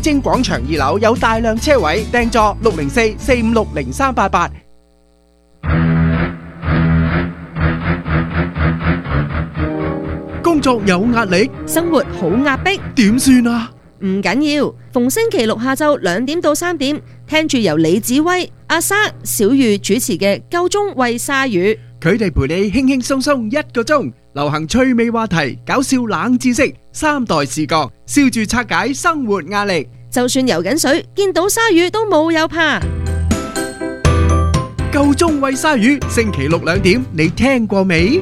晶廣場2樓有大量車位，訂座604-456-0388。工作有壓力， 生活好壓迫， 點算啊？ 唔緊要，逢星期六下晝2點到3點，聽住由李子威、阿莎、小玉主持嘅《夠鐘喂鯊魚》， 佢哋陪你輕輕鬆鬆1個鐘，流行趣味話題、搞笑冷知識、3代視角，笑住拆解生活壓力。 就算游緊水，見到鯊魚都冇有怕。 夠鐘喂鯊魚，星期六2點，你聽過未？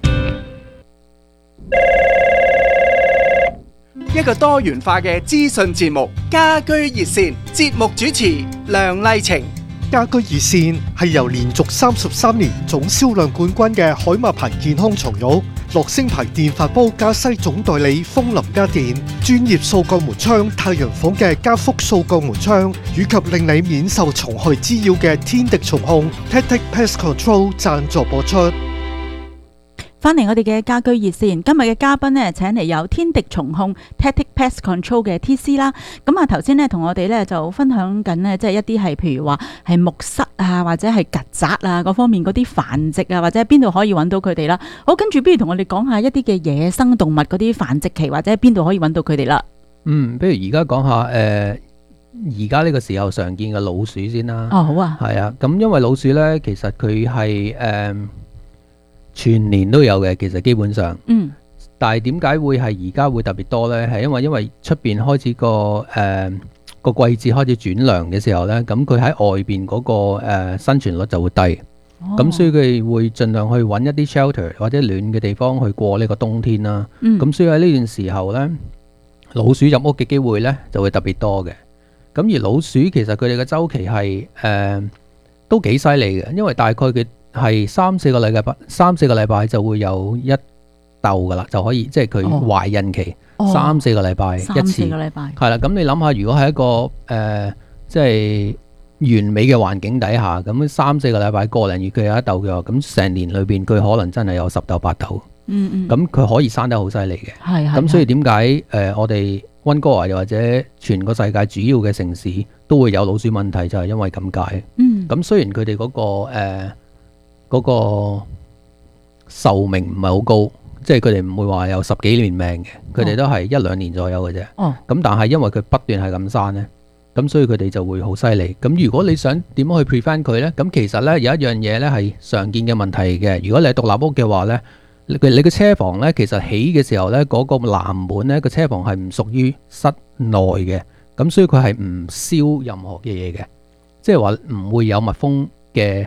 一個多元化嘅資訊節目，家居熱線，節目主持梁麗晴。 家居熱線係由連續33年總銷量冠軍嘅海馬牌健康床褥、樂聲牌電飯煲加西總代理風林家電、專業掃鋼門窗太陽房嘅加福掃鋼門窗，以及令你免受蟲害滋擾嘅天敵蟲控 Tactic Pest Control 贊助播出。 翻嚟我哋嘅家居熱線，今日嘅嘉賓呢，請嚟有天敵蟲控 Tactic Pest Control 嘅 TC 啦。咁啊頭先呢，同我哋呢就分享緊呢，即係一啲係譬如話係木虱啊，或者係曱甴啊嗰方面嗰啲繁殖啊，或者邊度可以揾到佢哋啦。好，跟住不如同我哋講下一啲嘅野生動物嗰啲繁殖期，或者邊度可以揾到佢哋啦。 不如而家講下而家呢個時候常見嘅老鼠先啦。 哦，好啊。 係啊，咁因為老鼠呢，其實佢係全年都有嘅，其實基本上，但係點解會係而家會特別多呢？係因為出邊開始個季節開始轉涼嘅時候呢，咁佢喺外邊嗰個生存率就會低，咁所以佢會盡量去揾一啲 shelter 或者暖嘅地方去過呢個冬天啦。咁所以喺呢段時候呢，老鼠入屋嘅機會呢就會特別多嘅。咁而老鼠其實佢哋嘅週期係都幾犀利嘅，因為大概佢係3-4個禮拜就會有一竇噶啦，就可以即係佢懷孕期3-4個禮拜一次。3-4個禮拜係啦，咁你諗下，如果係一個即係完美嘅環境底下，咁3-4個禮拜個零月佢有一竇嘅話，咁成年裏邊佢可能真係有10竇8竇。咁佢可以生得好犀利嘅。咁所以點解我哋溫哥華又或者全個世界主要嘅城市都會有老鼠問題，就係因為咁解。咁雖然佢哋嗰個壽命唔係好高，即係佢哋唔會話有10幾年命嘅，佢哋都係1-2年左右嘅啫。咁但係因為佢不斷係咁生呢，咁所以佢哋就會好犀利。咁如果你想點樣去 prevent 佢呢？咁其實呢，有一樣嘢呢係常見嘅問題嘅。如果你係獨立屋嘅話呢，你嘅車房呢，其實起嘅時候呢，嗰個欄門呢，個車房係唔屬於室內嘅，咁所以佢係唔燒任何嘅嘢嘅，即係話唔會有密封嘅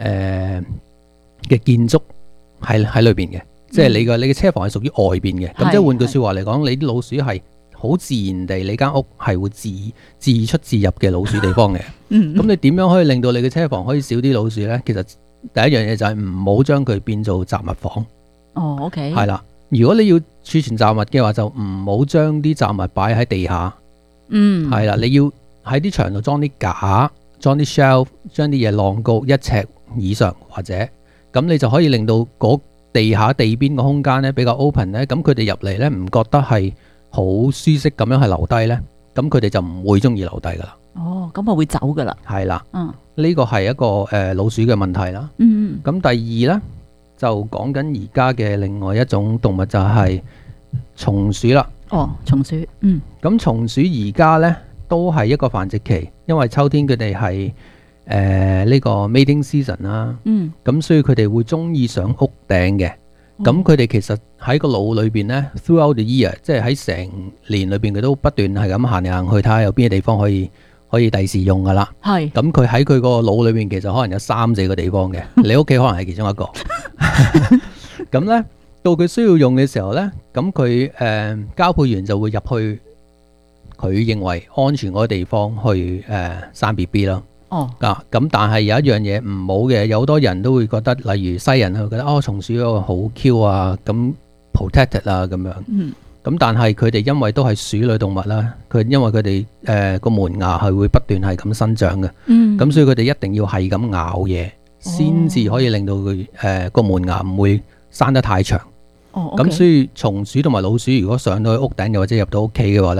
建築喺裏邊嘅，即係你嘅車房係屬於外邊嘅。咁即係換句說話嚟講，你啲老鼠係好自然地，你間屋係會自出自入嘅老鼠地方嘅。咁你點樣可以令到你嘅車房可以少啲老鼠呢？其實第一樣嘢就係唔好將佢變做雜物房。 OK。 係啦，如果你要儲存雜物嘅話，就唔好將啲雜物擺喺地下。係啦，你要喺啲牆度裝啲架，裝啲 shelf， 將啲嘢晾高1尺以上或者，咁你就可以令到嗰地下地邊個空間咧比較 open 咧，咁佢哋入嚟咧唔覺得係好舒適咁樣係留低咧，咁佢哋就唔會中意留低噶啦。 咁啊會走噶啦。係啦，呢個係一個老鼠嘅問題啦。咁第二咧就講緊而家嘅另外一種動物就係松鼠啦。 松鼠。 咁松鼠而家咧都係一個繁殖期，因為秋天佢哋係呢個 mating season 啦，咁所以佢哋會中意上屋頂嘅。咁佢哋其實喺個腦裏邊呢 throughout the year， 即係喺成年裏邊佢都不斷係咁行嚟行去，睇下有邊啲地方可以第時用噶啦。咁佢喺佢個腦裏邊其實可能有3-4個地方嘅，你屋企可能係其中一個。咁呢，到佢需要用嘅時候呢，咁佢交配員就會入去佢認為安全嗰個地方去生 BB 啦。咁但係有一樣嘢唔好嘅，有好多人都會覺得，例如西人會覺得松鼠嗰個好 Q 啊，咁 protected 啊咁樣。咁但係佢哋因為都係鼠類動物啦，因為佢哋個門牙係會不斷係咁生長嘅，咁所以佢哋一定要係咁咬嘢，先至可以令到佢個門牙唔會生得太長。咁所以松鼠同埋老鼠如果上到去屋頂又或者入到屋企嘅話呢，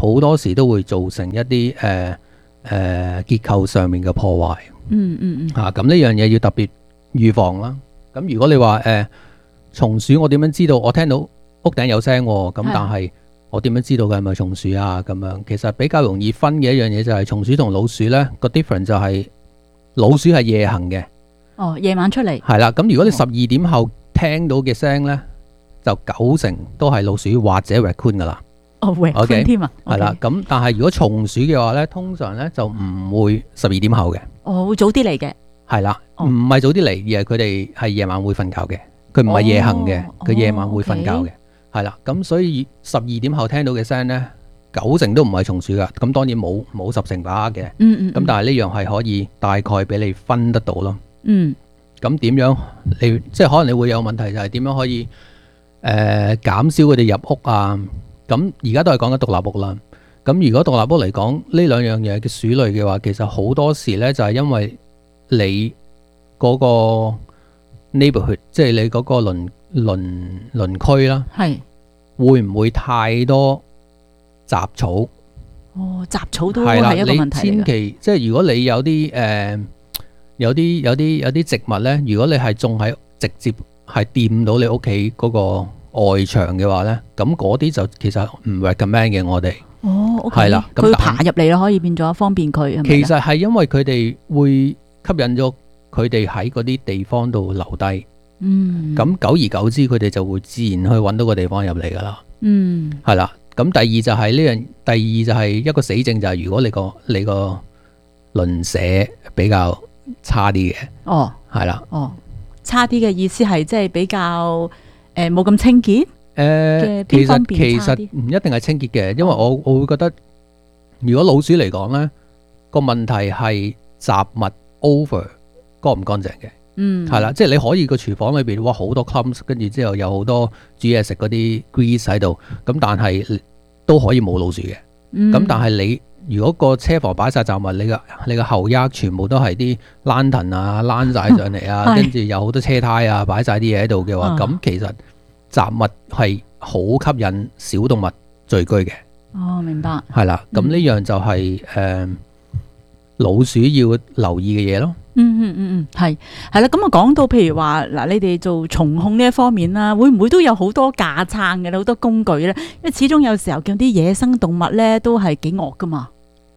好多時都會造成一啲結構上面嘅破壞。咁呢樣嘢要特別預防啦。咁如果你話松鼠，我點樣知道？我聽到屋頂有聲喎，咁但係我點樣知道佢係咪松鼠啊？咁樣其實比較容易分嘅一樣嘢就係松鼠同老鼠呢個 difference 就係老鼠係夜行嘅。 夜晚出嚟。係啦，咁如果你12點後聽到嘅聲呢，就90%都係老鼠或者 raccoon 噶啦。 raccoon 添啊。 係啦，咁但係如果松鼠嘅話呢，通常呢就唔會12點後嘅。 會早啲嚟嘅。係啦，唔係早啲嚟，而係佢哋係夜晚會瞓覺嘅。佢唔係夜行嘅，佢夜晚會瞓覺嘅。係啦，咁所以12點後聽到嘅聲呢，90%都唔係松鼠噶。咁當然冇10%把握嘅。咁但係呢樣係可以大概俾你分得到咯。咁點樣你即係可能你會有問題，就係點樣可以減少佢哋入屋啊？咁而家都係講緊獨立屋啦。咁如果獨立屋嚟講，呢兩樣嘢嘅鼠類嘅話，其實好多時呢就係因為你嗰個 neighborhood， 即係你嗰個鄰區啦，係會唔會太多雜草？ 雜草都係一個問題嚟嘅。 千祈即係如果你有啲有啲植物呢，如果你係種喺直接係掂到你屋企嗰個外牆嘅話呢，咁嗰啲就其實唔 recommend 嘅。我哋係啦， 佢爬入嚟咯，可以變咗方便佢。 其實係因為佢哋會吸引咗佢哋喺嗰啲地方度留低。咁久而久之，佢哋就會自然去揾到個地方入嚟噶啦。係啦。咁第二就係一個死症，就係如果你個鄰舍比較差啲嘅。係啦。 差啲嘅意思係即係比較冇咁清潔。 其實唔一定係清潔嘅，因為我會覺得，如果老鼠嚟講呢，個問題係雜物 over 乾唔乾淨嘅。係啦，即係你可以個廚房裏邊哇好多 clumps， 跟住之後有好多煮嘢食嗰啲 grease 喺度，咁但係都可以冇老鼠嘅。咁但係你如果個車房擺晒雜物，你個後翼全部都係啲 lantern 啊躝晒上嚟啊，跟住有好多車胎啊擺晒啲嘢喺度嘅話，咁其實雜物係好吸引小動物聚居嘅。 明白。係啦，咁呢樣就係老鼠要留意嘅嘢咯。 係啦。咁啊，講到譬如話嗱，你哋做蟲控呢一方面啦，會唔會都有好多架撐嘅好多工具咧？因為始終有時候見啲野生動物咧都係幾惡噶嘛。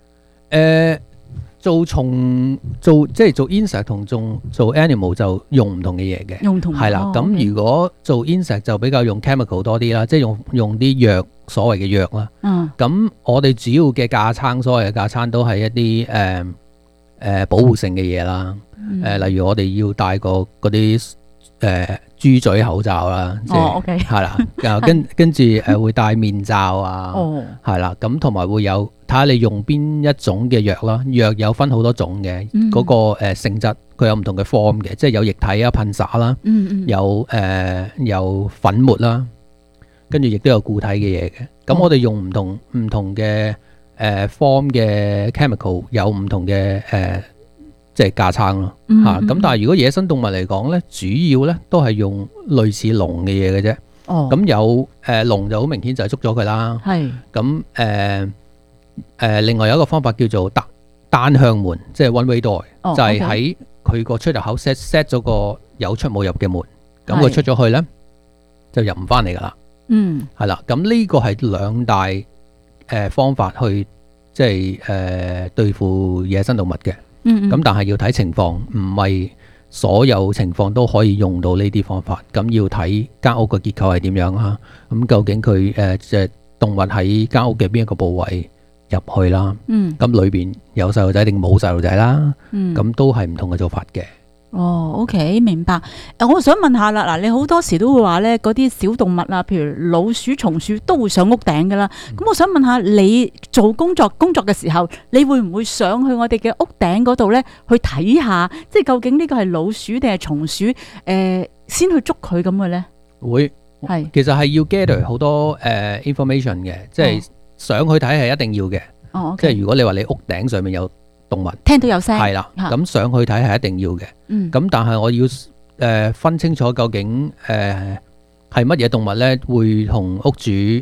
做蟲即係做 insect 同做 animal 就用唔同嘅嘢嘅。係啦。咁如果做 insect 就比較用 chemical 多啲啦，即係用啲藥，所謂嘅藥啦。咁我哋主要嘅架撐，所謂嘅架撐都係一啲保護性嘅嘢啦。例如我哋要戴個嗰啲豬嘴口罩啦，即係係啦，跟住會戴面罩啊，係啦，咁同埋會有睇下你用邊一種嘅藥啦。藥有分好多種嘅，嗰個性質佢有唔同嘅 form 嘅，即係有液體啊、噴灑啦，有粉末啦，跟住亦都有固體嘅嘢嘅。咁我哋用唔同嘅form 嘅 chemical， 有唔同嘅即係架撐咯嚇。咁但係如果野生動物嚟講咧，主要咧都係用類似籠嘅嘢嘅啫。咁有籠就好明顯就係捉咗佢啦。咁另外有一個方法叫做單向門，即係 one way door，就係喺佢個出入口 set 咗個有出冇入嘅門。咁佢出咗去咧就入唔翻嚟噶啦。係啦。咁呢個係兩大方法去即係對付野生動物嘅。咁但係要睇情況，唔係所有情況都可以用到呢啲方法。咁要睇間屋嘅結構係點樣啊？咁究竟佢即係動物喺間屋嘅邊一個部位入去啦？咁裏邊有細路仔定冇細路仔啦？咁都係唔同嘅做法嘅。 OK， 明白。我想問下啦，嗱，你好多時都會話咧，嗰啲小動物啊，譬如老鼠、松鼠都會上屋頂噶啦。咁我想問下，你做工作嘅時候，你會唔會上去我哋嘅屋頂嗰度咧，去睇下，即係究竟呢個係老鼠定係松鼠？先去捉佢咁嘅咧？會係，其實係要 gather 好多information 嘅，即係上去睇係一定要嘅。即係如果你話你屋頂上面有動物聽到有聲係啦，咁上去睇係一定要嘅。咁但係我要分清楚究竟係乜嘢動物咧，會同屋主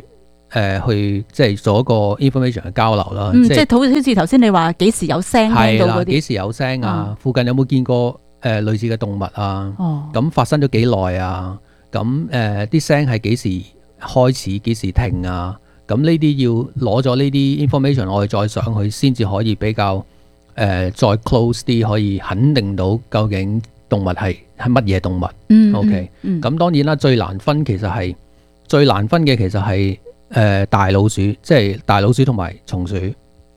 去即係做一個 information 嘅交流啦。 即係好似頭先你話幾時有聲聽到嗰啲， 幾時有聲啊？附近有冇見過類似嘅動物啊？咁發生咗幾耐啊？咁啲聲係幾時開始？幾時停啊？咁呢啲要攞咗呢啲 information，我哋再上去先至可以比較再 close 啲，可以肯定到究竟動物係乜嘢動物。OK，咁當然啦，最難分嘅其實係大老鼠，即係大老鼠同埋松鼠。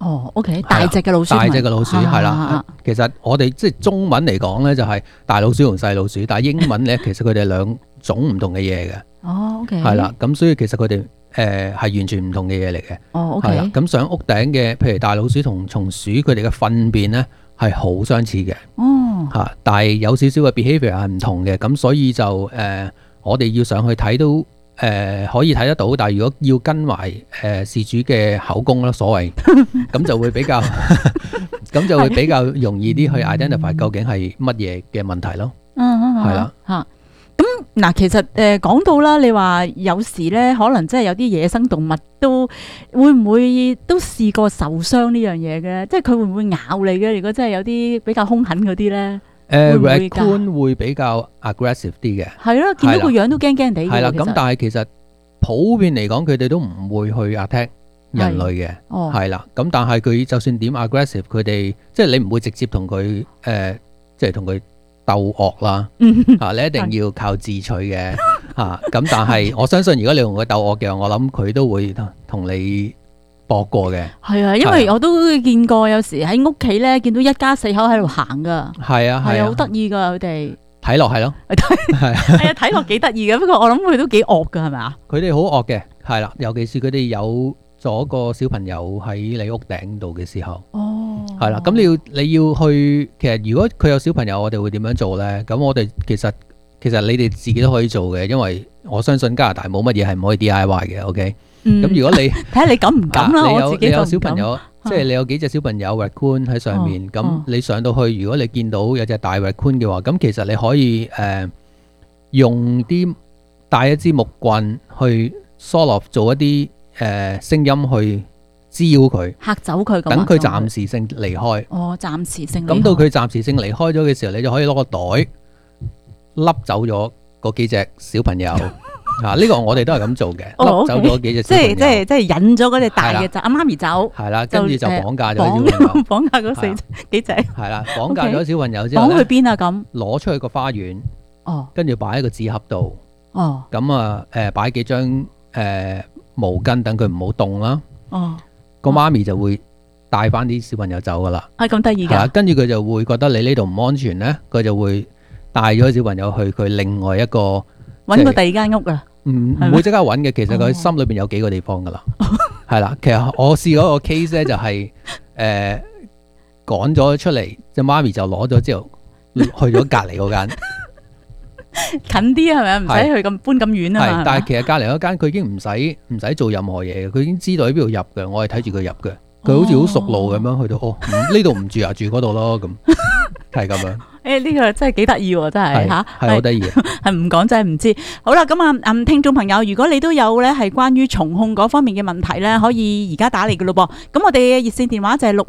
OK， 大隻嘅老鼠， 係啦。其實我哋即係中文嚟講咧，就係大老鼠同細老鼠，但係英文咧，其實佢哋係兩種唔同嘅嘢嘅。 OK， 係啦，咁所以其實佢哋係完全唔同嘅嘢嚟嘅。 OK， 係啦，咁上屋頂嘅，譬如大老鼠同松鼠，佢哋嘅糞便咧係好相似嘅。但係有少少嘅 behavior 係唔同嘅，咁所以就我哋要上去睇都可以睇得到，但係如果要跟埋事主嘅口供啦，所謂咁就會比較咁就會比較容易啲去 identify 究竟係乜嘢嘅問題咯。係啦。 咁嗱，其實講到啦，你話有時咧，可能真係有啲野生動物都會唔會都試過受傷呢樣嘢嘅？即係佢會唔會咬你嘅？如果真係有啲比較兇狠嗰啲咧 ，raccoon 會比較 aggressive 啲嘅。係咯， 見到個樣都驚驚地嘅。 係啦，咁但係其實普遍嚟講，佢哋都唔會去 attack 人類嘅。係啦，咁但係佢就算點 aggressive，佢哋即係你唔會直接同佢即係同佢鬥惡啦。你一定要靠自取嘅。咁但係我相信，如果你同佢鬥惡嘅，我諗佢都會同你搏過嘅。係啊，因為我都見過，有時喺屋企咧見到一家四口喺度行噶。係啊，好得意噶佢哋。睇落係咯，係啊，睇落幾得意嘅。不過我諗佢都幾惡噶，係咪啊？佢哋好惡嘅，係啦，尤其是佢哋有咗個小朋友喺你屋頂度嘅時候。係啦，咁你要去，其實如果佢有小朋友，我哋會點樣做咧？咁我哋其實你哋自己都可以做嘅，因為我相信加拿大冇乜嘢係唔可以 DIY 嘅。OK，咁如果你睇下你敢唔敢啦，我自己有小朋友，即係你有幾隻小朋友 raccoon 喺上面，咁你上到去，如果你見到有隻大 raccoon 嘅話，咁其實你可以用帶一支木棍去 sort of 做一啲聲音去滋擾佢，嚇走佢，等佢暫時性離開。暫時性離開。咁到佢暫時性離開咗嘅時候，你就可以攞個袋笠走咗嗰幾隻小朋友。呢個我哋都係咁做嘅，笠走咗幾隻小朋友。即係引咗嗰隻大嘅仔媽咪走。係啦，跟住就綁架咗小朋友。綁架嗰幾隻。係啦，綁架咗小朋友之後咧，綁去邊啊？咁攞出去個花園。跟住擺喺個紙盒度。咁啊，擺幾張毛巾，等佢唔好凍啦。個媽咪就會帶翻啲小朋友走噶啦。咁得意噶。跟住佢就會覺得你呢度唔安全咧，佢就會帶咗小朋友去佢另外一個揾個第二間屋啊。唔會即刻揾嘅，其實佢心裏邊有幾個地方噶啦。係啦，其實我試過一個 case 咧，就係趕咗出嚟，隻媽咪就攞咗之後去咗隔籬嗰間。近啲係咪？唔使去咁搬咁遠啊嘛。但係其實隔籬嗰間佢已經唔使做任何嘢嘅，佢已經知道喺邊度入嘅。我係睇住佢入嘅，佢好似好熟路咁樣去到。呢度唔住啊，住嗰度咯，咁係咁樣。呢個真係幾得意喎，真係吓，係好得意嘅。係唔講真係唔知。好啦，咁啊，聽眾朋友，如果你都有咧係關於蟲控嗰方面嘅問題咧，可以而家打嚟嘅咯噃。咁我哋嘅熱線電話就係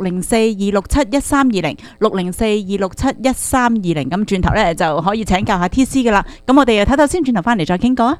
604-267-1320 604-267-1320。咁轉頭咧就可以請教下 TC 噶啦。咁我哋又睇睇先，轉頭翻嚟再傾過啊。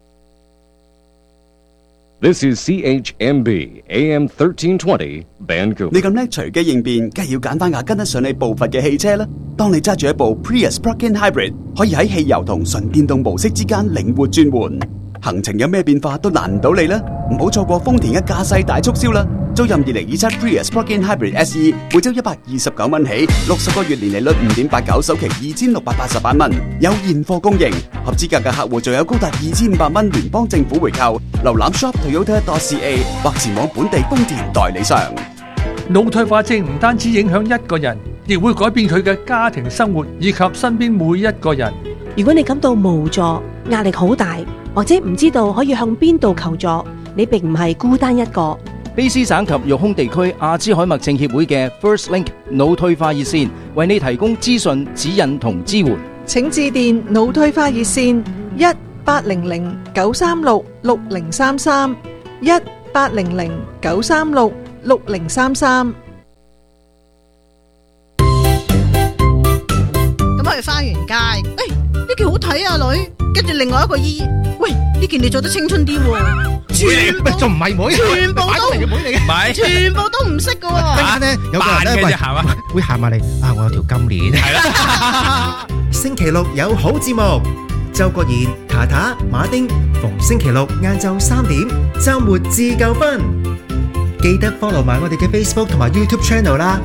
This is CHMB AM 1320 Vancouver。 你咁叻隨機應變，梗係要揀翻架跟得上你步伐嘅汽車啦。當你揸住一部 Prius Plug-in Hybrid， 可以喺汽油同純電動模式之間靈活轉換，行程有咩變化都難唔到你啦。唔好錯過豐田嘅駕駛大促銷啦！租任2027 Prius Plug-in Hybrid SE， 每周129蚊起，60個月年利率 5.89%， 首期2688蚊，有現貨供應。合資格嘅客戶仲有高達2500蚊聯邦政府回扣。瀏覽 shop.toyota.ca 或前往本地豐田代理商。 腦退化症唔單止影響一個人，亦會改變佢嘅家庭生活以及身邊每一個人。 如果你感到無助、壓力好大，或者唔知道可以向邊度求助，你並唔係孤單一個。 卑詩省及育空地區阿茲海默症協會嘅 First Link 腦退化熱線為你提供資訊、指引同支援。 請致電腦退化熱線1800-936-6033 800-936-6033。 咁我哋翻完街，呢件好睇啊女，跟住另外一個姨，喂，呢件你做得青春啲喎。全部仲唔係妹？ 全部都妹嚟嘅，唔係， 全部都唔識嘅喎。 陣間咧有個人咧會行埋嚟啊！我有條金鏈。係啦。 星期六有好節目，周國賢、塔塔、馬丁，逢星期六晏晝3點，週末自夠分。記得 follow 埋我哋嘅 Facebook 同埋 YouTube channel 啦。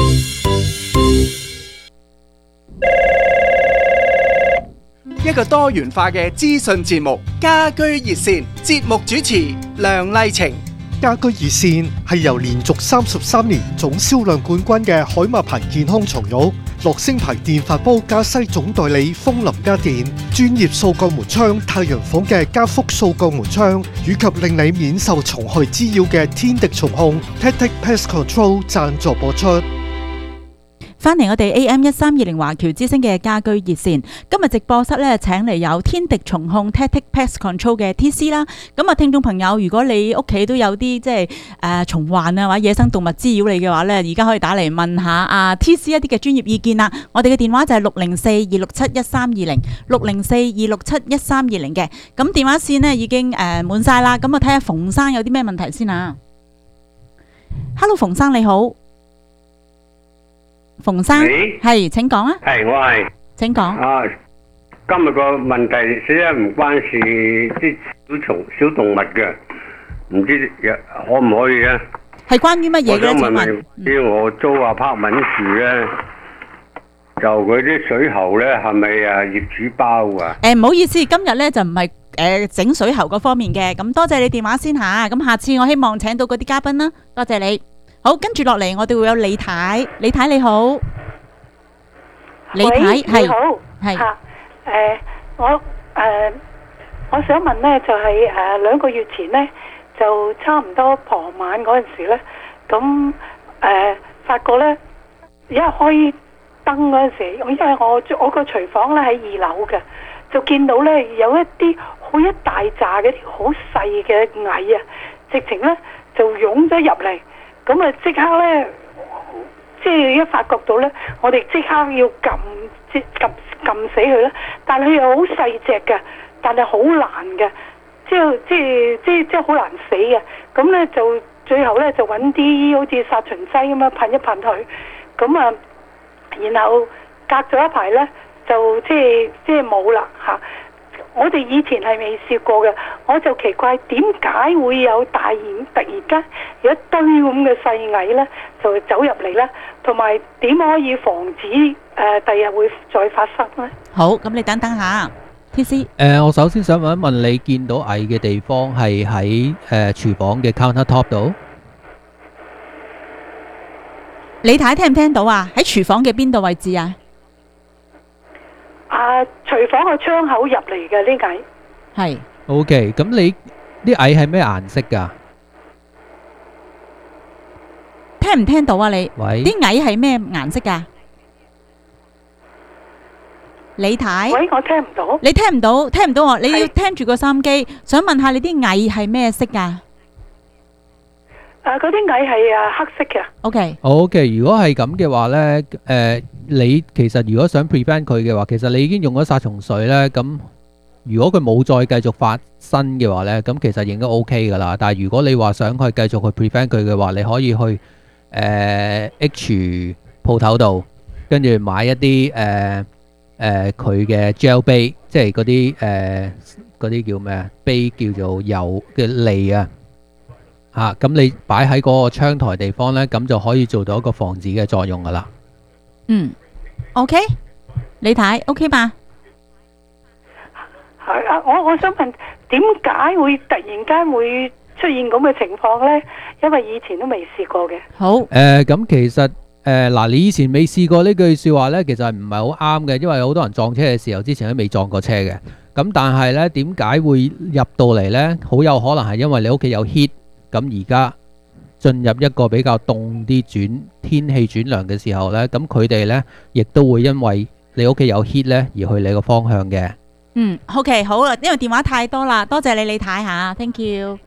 一個多元化嘅資訊節目《家居熱線》，節目主持梁麗晴。 家居熱線係由連續33年總銷量冠軍嘅海馬牌健康床褥、樂聲牌電飯煲加西總代理風林家電、專業掃鋼門窗太陽房嘅加福掃鋼門窗，以及令你免受蟲害滋擾嘅天敵蟲控 Tactic Pest Control 贊助播出。 翻嚟我哋 AM1320華僑之聲嘅家居熱線，今日直播室咧請嚟有天敵蟲控 Tactic Pest Control 嘅 TC 啦。咁啊，聽眾朋友，如果你屋企都有啲即係蟲患啊或者野生動物滋擾你嘅話咧，而家可以打嚟問下TC 一啲嘅專業意見啦。我哋嘅電話就係604-267-1320 604-267-1320嘅。咁電話線呢已經滿晒啦。咁啊，睇下馮生有啲咩問題先啊。Hello， 馮生你好。馮生係，請講啊。 係，我係，請講。啊，今日個問題實在唔關事，啲小動物嘅，唔知可唔可以咧？ 係關於乜嘢嘅？ 我想問，我租apartment住咧，就佢啲水喉咧係咪業主包啊？ 唔好意思，今日咧就唔係整水喉嗰方面嘅，咁多謝你電話先吓，咁下次我希望請到嗰啲嘉賓啦，多謝你。好，跟住落嚟，我哋會有李太。李太你好，李太係， 你好，係吓，我想問咧，就係2個月前咧，就差唔多傍晚嗰陣時咧，咁發覺咧，一開燈嗰陣時，因為我個廚房咧喺2樓嘅，就見到咧有一啲好一大扎嗰啲好細嘅蟻啊，直情咧就湧咗入嚟。咁啊！即刻咧，即係一發覺到咧，我哋即刻要撳死佢啦。但係佢又好細隻嘅，但係好難嘅，即係好難死嘅。咁咧就最後咧就揾啲好似殺蟲劑咁樣噴一噴佢。咁啊，然後隔咗一排咧，就即係冇啦嚇。我哋以前係未試過嘅，我就奇怪點解會有突然間有一堆咁嘅細蟻呢，就走入嚟呢，同埋點可以防止第日會再發生呢？ 好，咁你等等下 ，TC。 我首先想問一問你見到蟻嘅地方係喺廚房嘅 counter top 度？ 李太聽唔聽到啊？喺廚房嘅邊度位置啊？ 廚房個窗口入嚟嘅呢蟻係。 OK， 咁你啲蟻係咩顏色噶？ 聽唔聽到啊？你喂， 啲蟻係咩顏色噶？李太， 喂，我聽唔到。 你聽唔到？聽唔到我？你要聽住個收音機，想問下你啲蟻係咩色噶？ 嗰啲蟻係黑色嘅。 OK，如果係咁嘅話呢，你其實如果想 prevent 佢嘅話，其實你已經用咗殺蟲水呢。咁如果佢冇再繼續發生嘅話呢，咁其實應該 OK 噶啦。但係如果你話想去繼續去 prevent 佢嘅話，你可以去H 鋪頭度，跟住買一啲佢嘅 gel bait，即係嗰啲叫咩啊？bait叫做油嘅脷啊。咁你擺喺嗰個窗台地方呢，咁就可以做到一個防止嘅作用噶啦。 OK， 李太 OK 吧？ 係啊，我想問點解會突然間會出現咁嘅情況呢？因為以前都未試過嘅。 好。 咁其實你以前未試過呢句說話呢，其實唔係好啱嘅，因為有好多人撞車嘅時候之前都未撞過車嘅。咁但係呢，點解會入到嚟呢？好有可能係因為你屋企有 heat。咁而家進入一個比較凍啲天氣轉涼嘅時候呢，咁佢哋呢亦都會因為你屋企有 heat 呢而去你個方向嘅。 OK， 好啦，因為電話太多啦，多謝你李太吓 ，thank you。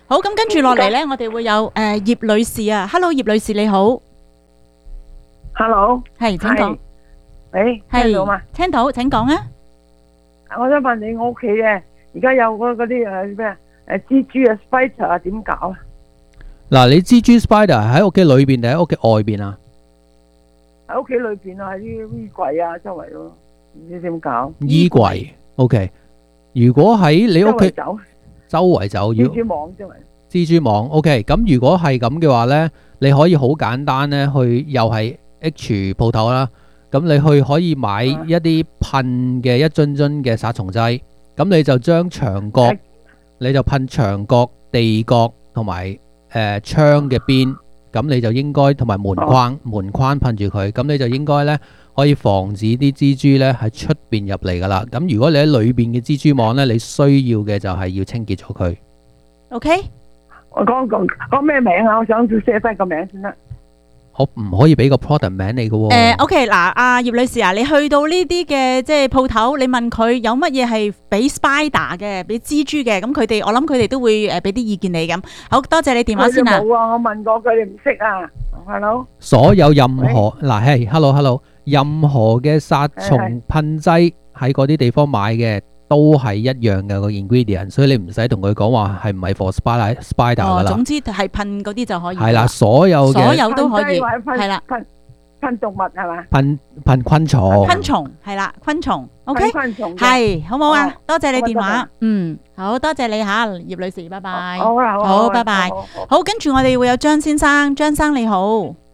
好，咁跟住落嚟咧，我哋會有葉女士啊 ，Hello， 葉女士你好 ，Hello， 係請講， 喂，聽到嘛？ 聽到，請講啊！ 我想問你，我屋企嘅而家有嗰啲咩蜘蛛啊 spider 啊，點搞啊？ 嗱，你蜘蛛 spider 喺屋企裏邊定喺屋企外邊啊？ 喺屋企裏邊啊，喺啲衣櫃啊周圍咯，唔知點搞。 衣櫃 ，OK。如果喺你屋企周圍走， 蜘蛛網周圍。蜘蛛網 ，OK。咁如果係咁嘅話呢，你可以好簡單呢，去又係 H 鋪頭啦。咁你可以買一啲噴嘅一樽樽嘅殺蟲劑。咁你就將牆角，你就噴牆角、地角同埋窗嘅邊。咁你就應該同埋門框噴住佢。咁你就應該呢，可以防止啲蜘蛛呢喺出邊入嚟噶啦。咁如果你喺裏邊嘅蜘蛛網呢，你需要嘅就係要清潔咗佢。 OK， 我講咩名啊？我想寫低個名先得。 我唔可以俾個 product 名你嘅喎。 OK， 嗱，阿葉女士啊，你去到呢啲嘅即係鋪頭，你問佢有乜嘢係俾 spider 嘅，俾蜘蛛嘅，咁我諗佢哋都會俾啲意見你咁。好多謝你電話先啊。 冇啊，我問過佢哋唔識啊。Hello。 所有任何嗱係 ，hello， 任何嘅殺蟲噴劑喺嗰啲地方買嘅都係一樣嘅個 ingredient， 所以你唔使同佢講話係唔係 for spider 噶啦。 總之係噴嗰啲就可以。 係啦，所有都可以。係啦， 噴動物係嘛？ 噴昆蟲。 昆蟲係啦，昆蟲。OK， 昆蟲係好冇啊？多謝你電話。好多謝你吓，葉女士，拜拜。好，拜拜。好，跟住我哋會有張先生，張生你好。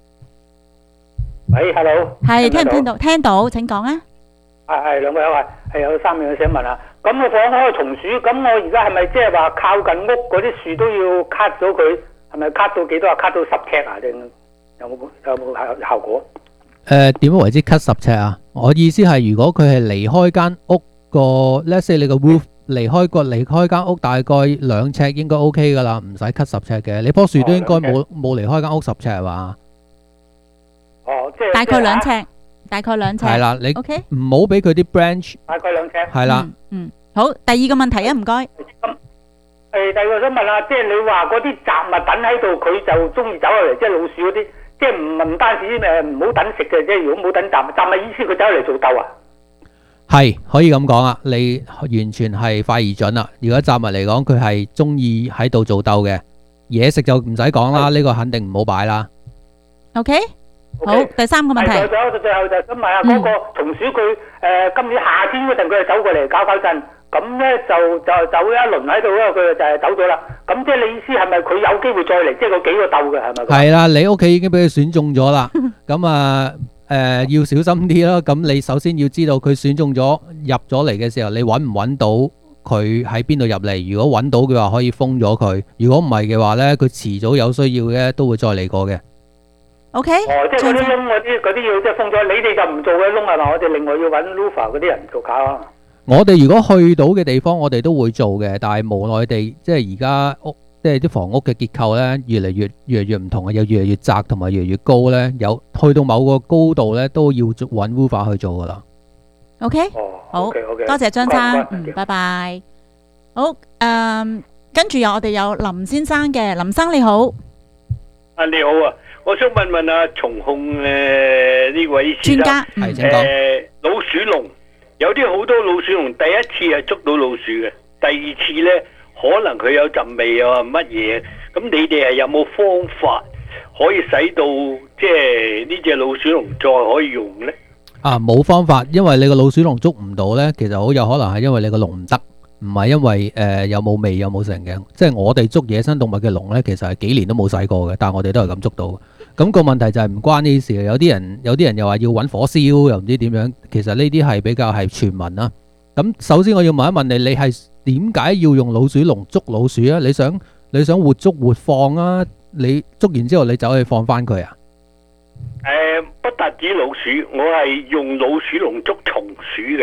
喂 ，hello。 係聽唔聽到？聽到，請講啊。 係兩位係有3樣想問啊。咁我放開松鼠，咁我而家係咪即係話靠近屋嗰啲樹都要 cut 咗佢？係咪 cut 到幾多啊 ？cut 到10尺啊？定有冇效果？ 點樣為之 cut 10尺啊？我意思係如果佢係離開間屋個 ，let's say 你個 roof 離開間屋大概2尺應該 OK 噶啦，唔使 cut 10尺嘅。你棵樹都應該冇離開間屋10尺係嘛？ 哦，即係大概2尺。大概2尺。 係啦，你唔好俾佢啲 branch。 大概2尺。 係啦。 好，第二個問題啊，唔該。 第二個想問下，即係你話嗰啲雜物等喺度，佢就中意走入嚟，即係老鼠嗰啲，即係唔單止唔好等食嘅，即係如果冇等雜物意思佢走嚟做竇啊？ 係可以咁講啊，你完全係快而準啦。如果雜物嚟講，佢係中意喺度做竇嘅，嘢食就唔使講啦，呢個肯定唔好擺啦。 OK。好，第3個問題。 最後就想問下嗰個松鼠，佢今年夏天嗰陣佢就走過嚟搞震，咁咧就走一輪喺度咧，佢就走咗啦。咁即係你意思係咪佢有機會再嚟？即係嗰幾個竇嘅係咪？ 係啦，你屋企已經俾佢選中咗啦。咁要小心啲咯。咁你首先要知道佢選中咗入咗嚟嘅時候，你揾唔揾到佢喺邊度入嚟？如果揾到嘅話，可以封咗佢；如果唔係嘅話咧，佢遲早有需要嘅都會再嚟過嘅。 OK， 即係嗰啲窿嗰啲要即係封咗，你哋就唔做嘅窿係嘛？我哋另外要揾 Lufa 嗰啲人做搞啊。 我哋如果去到嘅地方，我哋都會做嘅，但係無奈地，即係而家屋，即係啲房屋嘅結構咧，越嚟越唔同啊，又越嚟越窄，同埋越嚟越高咧，有去到某個高度咧，都要揾 Lufa 去做噶啦。 OK，好，多謝張生，拜拜。好，跟住我哋有林先生嘅，林生你好。 你好啊。我想問下蟲控呢位專家，老鼠籠有啲好多老鼠籠，第一次係捉到老鼠嘅，第二次呢可能佢有陣味啊乜嘢，咁你哋係有冇方法可以使到即係呢隻老鼠籠再可以用呢？ 冇方法，因為你個老鼠籠捉唔到呢，其實好有可能係因為你個籠唔得，唔係因為有冇味有冇成嘅。即係我哋捉野生動物嘅籠呢，其實係幾年都冇洗過嘅，但係我哋都係咁捉到。咁個問題就係唔關呢啲事嘅，有啲人又話要揾火燒，又唔知點樣。其實呢啲係比較係傳聞啦。咁首先我要問一問你，你係點解要用老鼠籠捉老鼠啊？你想活捉活放啊？你捉完之後你走去放翻佢啊？ 不單止老鼠，我係用老鼠籠捉松鼠嘅。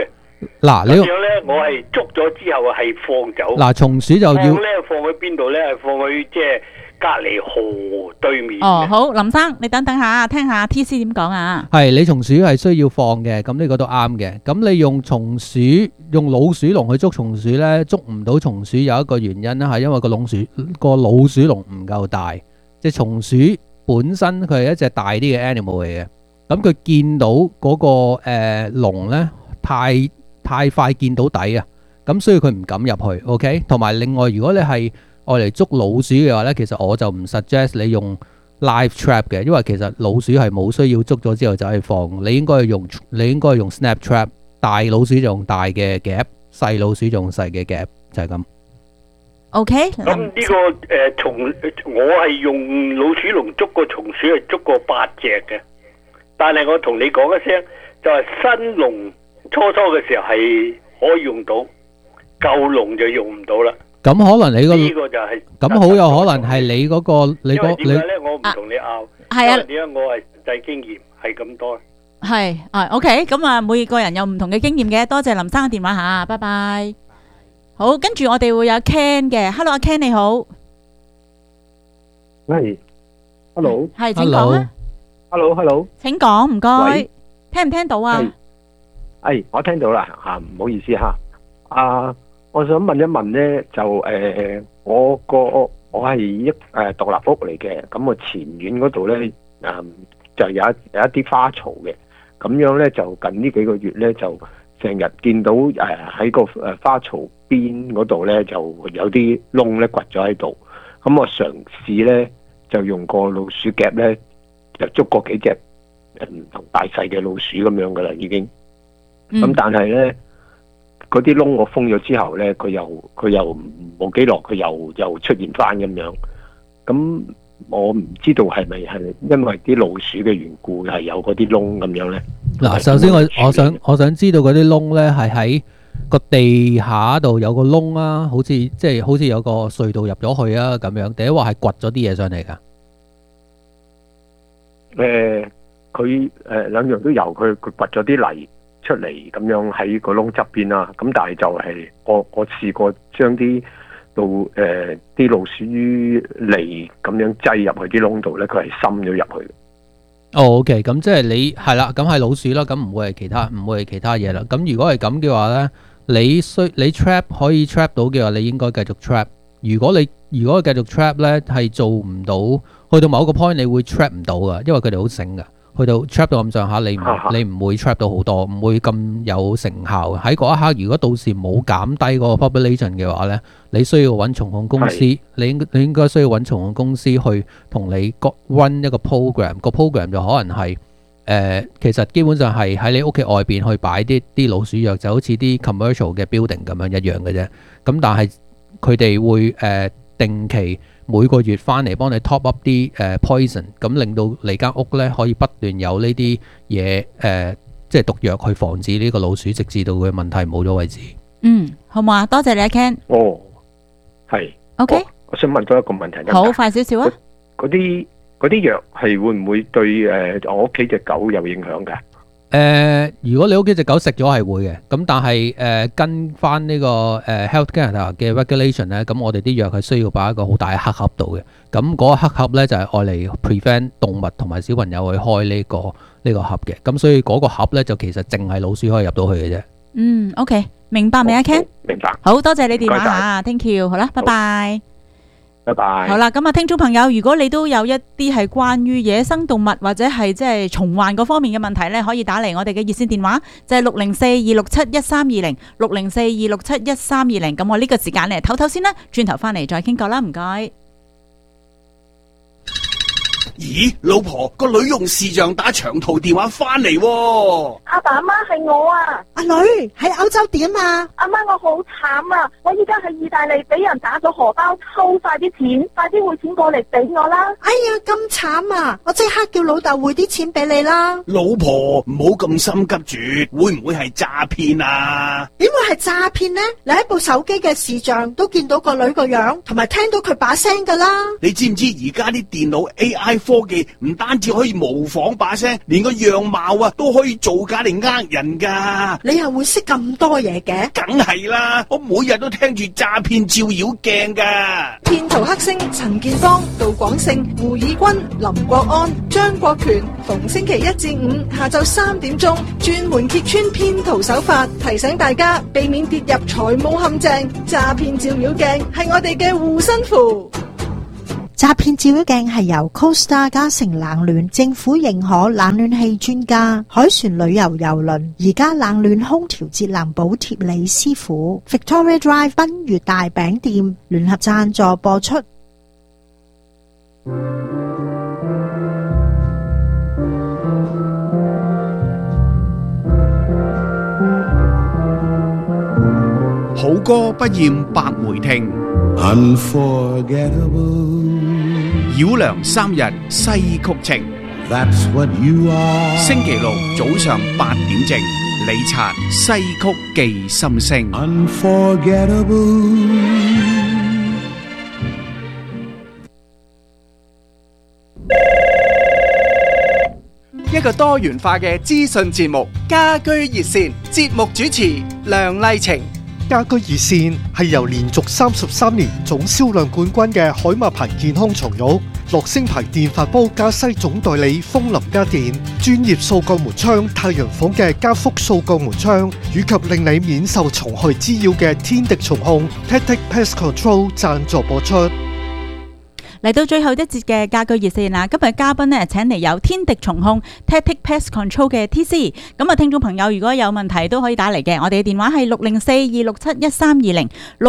嗱，你咁樣咧，我係捉咗之後係放走。 嗱，松鼠就要放咧，放去邊度咧？放去即係隔離河對面。 哦，好，林生，你等下，聽下 TC 點講啊？ 係你松鼠係需要放嘅，咁呢個都啱嘅。咁你用老鼠籠去捉松鼠咧，捉唔到松鼠有一個原因咧，係因為個老鼠籠唔夠大。即係松鼠本身佢係一隻大啲嘅 animal 嚟嘅，咁佢見到嗰個籠咧太快見到底啊，咁所以佢唔敢入去。OK， 同埋另外如果你係愛嚟捉老鼠嘅話咧，其實我就唔 suggest 你用 live trap 嘅，因為其實老鼠係冇需要捉咗之後就去放，你應該用 snap trap， 大老鼠就用大嘅夾，細老鼠就用細嘅夾，就係咁。 OK， 咁呢個我係用老鼠籠捉個松鼠係捉過8隻嘅，但係我同你講一聲，就係新籠初嘅時候係可以用到，舊籠就用唔到啦。 咁可能你呢個就係咁好有可能係你嗰個你個點解咧？我唔同你拗， 係啊， 點解我係實際經驗係咁多？ 係OK， 咁啊，每個人有唔同嘅經驗嘅，多謝林生嘅電話吓，拜拜。好，跟住我哋會有 Ken 嘅 ，Hello 阿 Ken 你好， 係 ，Hello， 係請講啊 ，Hello， 請講，唔該，聽唔聽到啊？ 係，我聽到啦，吓，唔好意思吓，我想問一問咧，就我係一獨立屋嚟嘅，咁我前院嗰度咧，就有一啲花槽嘅，咁樣咧就近呢幾個月咧就成日見到喺個花槽邊嗰度咧就有啲窿咧掘咗喺度，咁我嘗試咧就用個老鼠夾咧就捉過幾隻唔同大細嘅老鼠咁樣噶啦已經，咁但係咧嗰啲窿我封咗之後咧，佢又冇幾耐佢又出現翻咁樣，咁我唔知道係咪係因為啲老鼠嘅緣故係有嗰啲窿咁樣咧？ 嗱，首先我想知道嗰啲窿咧係喺個地下度有個窿啊，好似有個隧道入咗去啊咁樣，定係話係掘咗啲嘢上嚟噶？ 佢兩樣都有，佢掘咗啲泥出嚟咁樣喺個窿側邊啦，咁但係就係我試過將啲老鼠泥咁樣擠入去啲窿度咧，佢係滲咗入去。 哦 ，OK， 咁即係你係啦，咁係老鼠啦，咁唔會係其他嘢啦。咁如果係咁嘅話咧，你 trap 可以 trap 到嘅話，你應該繼續 trap。如果繼續 trap 咧，係做唔到，去到某一個 point 你會 trap 唔到噶，因為佢哋好醒噶。去到 trap 到咁上下，你唔會 trap 到好多，唔會咁有成效。喺嗰一刻，如果到時冇減低嗰個 population 嘅話咧，你需要揾蟲控公司，你應該需要揾蟲控公司去同你 run 一個 program， 個 program 就可能係其實基本上係喺你屋企外邊去擺啲老鼠藥，就好似啲 commercial 嘅 building 咁樣一樣嘅啫。咁但係佢哋會定期每個月翻嚟幫你 top up 啲poison， 咁令到你間屋咧可以不斷有呢啲嘢即係毒藥去防止呢個老鼠，直至到佢問題冇咗為止。 好唔好啊？多謝你啊 Ken。 哦，係。OK。我想問多一個問題。 好，快少少啊！ 嗰啲藥係會唔會對我屋企隻狗有影響㗎？ 如果你屋企隻狗食咗係會嘅，咁但係跟翻呢個Health Canada 嘅 regulation 咧，咁我哋啲藥係需要擺喺一個好大嘅黑盒度嘅，咁嗰個黑盒咧就係愛嚟 prevent 動物同埋小朋友去開呢個盒嘅，咁所以嗰個盒咧就其實淨係老鼠可以入到去嘅啫。 OK， 明白未啊 Ken？ 明白。 好多謝你電話吓 ，Thank you， 好啦，拜拜。 拜拜。 好啦，咁啊，聽眾朋友，如果你都有一啲係關於野生動物或者係即係蟲患嗰方面嘅問題咧，可以打嚟我哋嘅熱線電話，就係604-267-1320 604-267-1320。咁我呢個時間咧唞唞先啦，轉頭翻嚟再傾過啦，唔該。 咦，老婆，個女用視像打長途電話翻嚟喎。 阿爸阿媽係我啊。 阿女喺歐洲點啊？ 阿媽我好慘啊！我依家喺意大利俾人打咗荷包，偷晒啲錢，快啲匯錢過嚟俾我啦！ 哎呀，咁慘啊！我即刻叫老豆匯啲錢俾你啦。 老婆，唔好咁心急住，會唔會係詐騙啊？ 點會係詐騙呢？你喺部手機嘅視像都見到個女個樣，同埋聽到佢把聲噶啦。 你知唔知而家啲電腦 AI 科技唔單止可以模仿把聲，連個樣貌啊都可以造假嚟呃人噶。 你又會識咁多嘢嘅？ 梗係啦，我每日都聽住詐騙照妖鏡噶。 騙徒黑星陳建邦、杜廣勝、胡以軍、林國安、張國權，逢星期一至五下晝3點鐘，專門揭穿騙徒手法，提醒大家避免跌入財務陷阱。詐騙照妖鏡係我哋嘅護身符。 詐騙照妖鏡係由 CoStar 嘉誠冷暖政府認可冷暖氣專家海船旅遊郵輪而家冷暖空調節能補貼李師傅 Victoria Drive 賓悅大餅店聯合贊助播出。 好歌不厭百回聽，繞梁3日西曲情。星期六早上8點正，李察西曲寄心聲。一個多元化嘅資訊節目，家居熱線，節目主持梁麗晴。 家居熱線係由連續33年總銷量冠軍嘅海馬牌健康床褥、樂聲牌電飯煲加西總代理風林家電、專業掃鋼門窗太陽房嘅加福掃鋼門窗，以及令你免受蟲害滋擾嘅天敵蟲控 Tactic Pest Control 贊助播出。 嚟到最後一節嘅家居熱線啦，今日嘉賓呢，請嚟有天敵蟲控 Tactic Pest Control 嘅 TC。咁啊，聽眾朋友如果有問題都可以打嚟嘅，我哋嘅電話係604-267-1320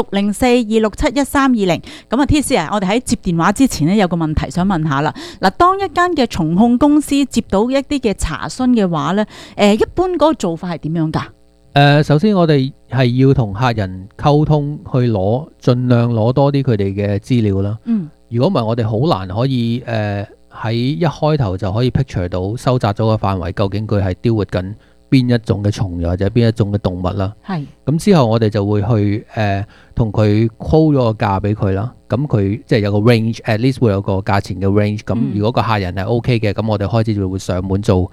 604-267-1320。咁啊 TC 啊，我哋喺接電話之前呢，有個問題想問下啦。嗱，當一間嘅蟲控公司接到一啲嘅查詢嘅話呢，一般嗰個做法係點樣㗎？ 首先我哋係要同客人溝通，去盡量攞多啲佢哋嘅資料啦。如果唔係，我哋好難可以喺一開頭就可以 picture 到收窄咗個範圍，究竟佢係雕活緊邊一種嘅蟲，又或者邊一種嘅動物啦。係。咁之後我哋就會去同佢 quote 咗個價俾佢啦。咁佢即係有個 range，at least 會有個價錢嘅 range。咁如果個客人係 OK 嘅，咁我哋開始就會上門做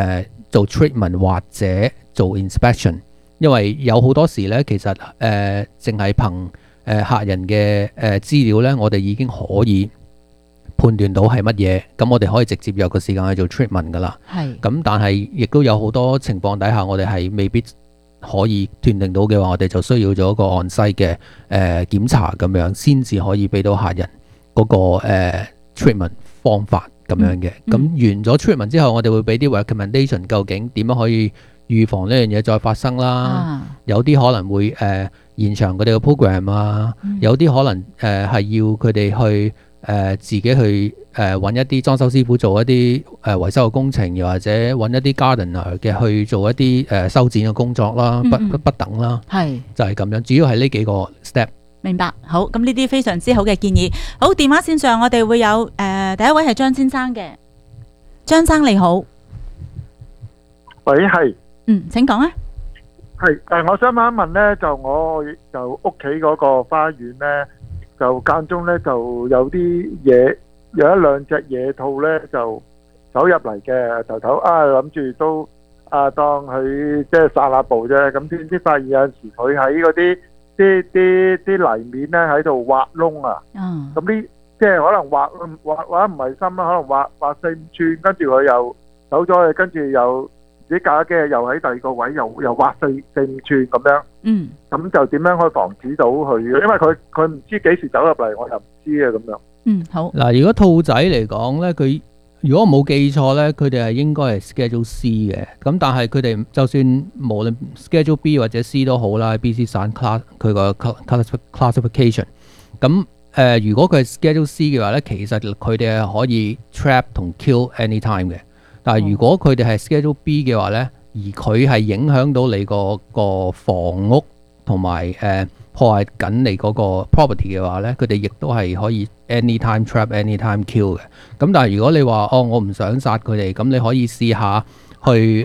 treatment 或者做 inspection。因為有好多時咧，其實淨係憑客人嘅資料咧，我哋已經可以判斷到係乜嘢，咁我哋可以直接約個時間去做 treatment 噶啦。係。咁但係亦都有好多情況底下，我哋係未必可以斷定到嘅話，我哋就需要做一個 on-site 嘅檢查咁樣，先至可以俾到客人嗰個treatment 方法咁樣嘅。咁完咗 treatment 之後，我哋會俾啲 recommendation， 究竟點樣可以預防呢樣嘢再發生啦。有啲可能會延長佢哋嘅 program 啊，有啲可能係要佢哋去自己去揾一啲裝修師傅做一啲維修嘅工程，又或者揾一啲 gardener 嘅去做一啲修剪嘅工作啦，不等啦。係就係咁樣，主要係呢幾個 step。 明白。好，咁呢啲非常之好嘅建議。好，電話線上我哋會有第一位係張先生嘅。張生你好。 喂，係。 請講啊。 係我想問一問咧，就我就屋企嗰個花園咧，就間中咧就有啲嘢，有一兩隻野兔咧就走入嚟嘅，頭諗住都當佢即係散下步啫，咁點知發現有陣時佢喺嗰啲泥面咧喺度挖窿啊，咁呢即係可能挖唔係深啦，可能挖4-5寸，跟住佢又走咗去，跟住又自己隔咗幾日又喺第二個位又挖4-5寸咁樣，咁就點樣可以防止到佢？因為佢唔知幾時走入嚟，我又唔知啊咁樣。 好。 嗱，如果兔仔嚟講咧，佢如果我冇記錯咧，佢哋係應該係 Schedule C 嘅。咁但係佢哋就算無論 Schedule B 或者 C 都好啦，BC 省 class 佢個 classification。咁如果佢係 Schedule C 嘅話咧，其實佢哋係可以 trap 同 kill anytime 嘅。但係如果佢哋係 Schedule B 嘅話咧，而佢係影響到你個房屋同埋破壞緊你嗰個 property 嘅話咧，佢哋亦都係可以 anytime trap、anytime kill 嘅。咁但係如果你話我唔想殺佢哋，咁你可以試下去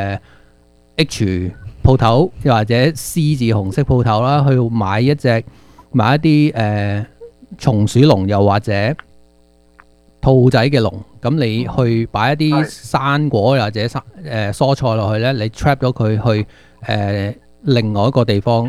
H 鋪頭，又或者 C 字紅色鋪頭啦，去買一啲松鼠籠，又或者兔仔嘅籠，咁你去擺一啲生果或者蔬菜落去咧，你 trap 咗佢去另外一個地方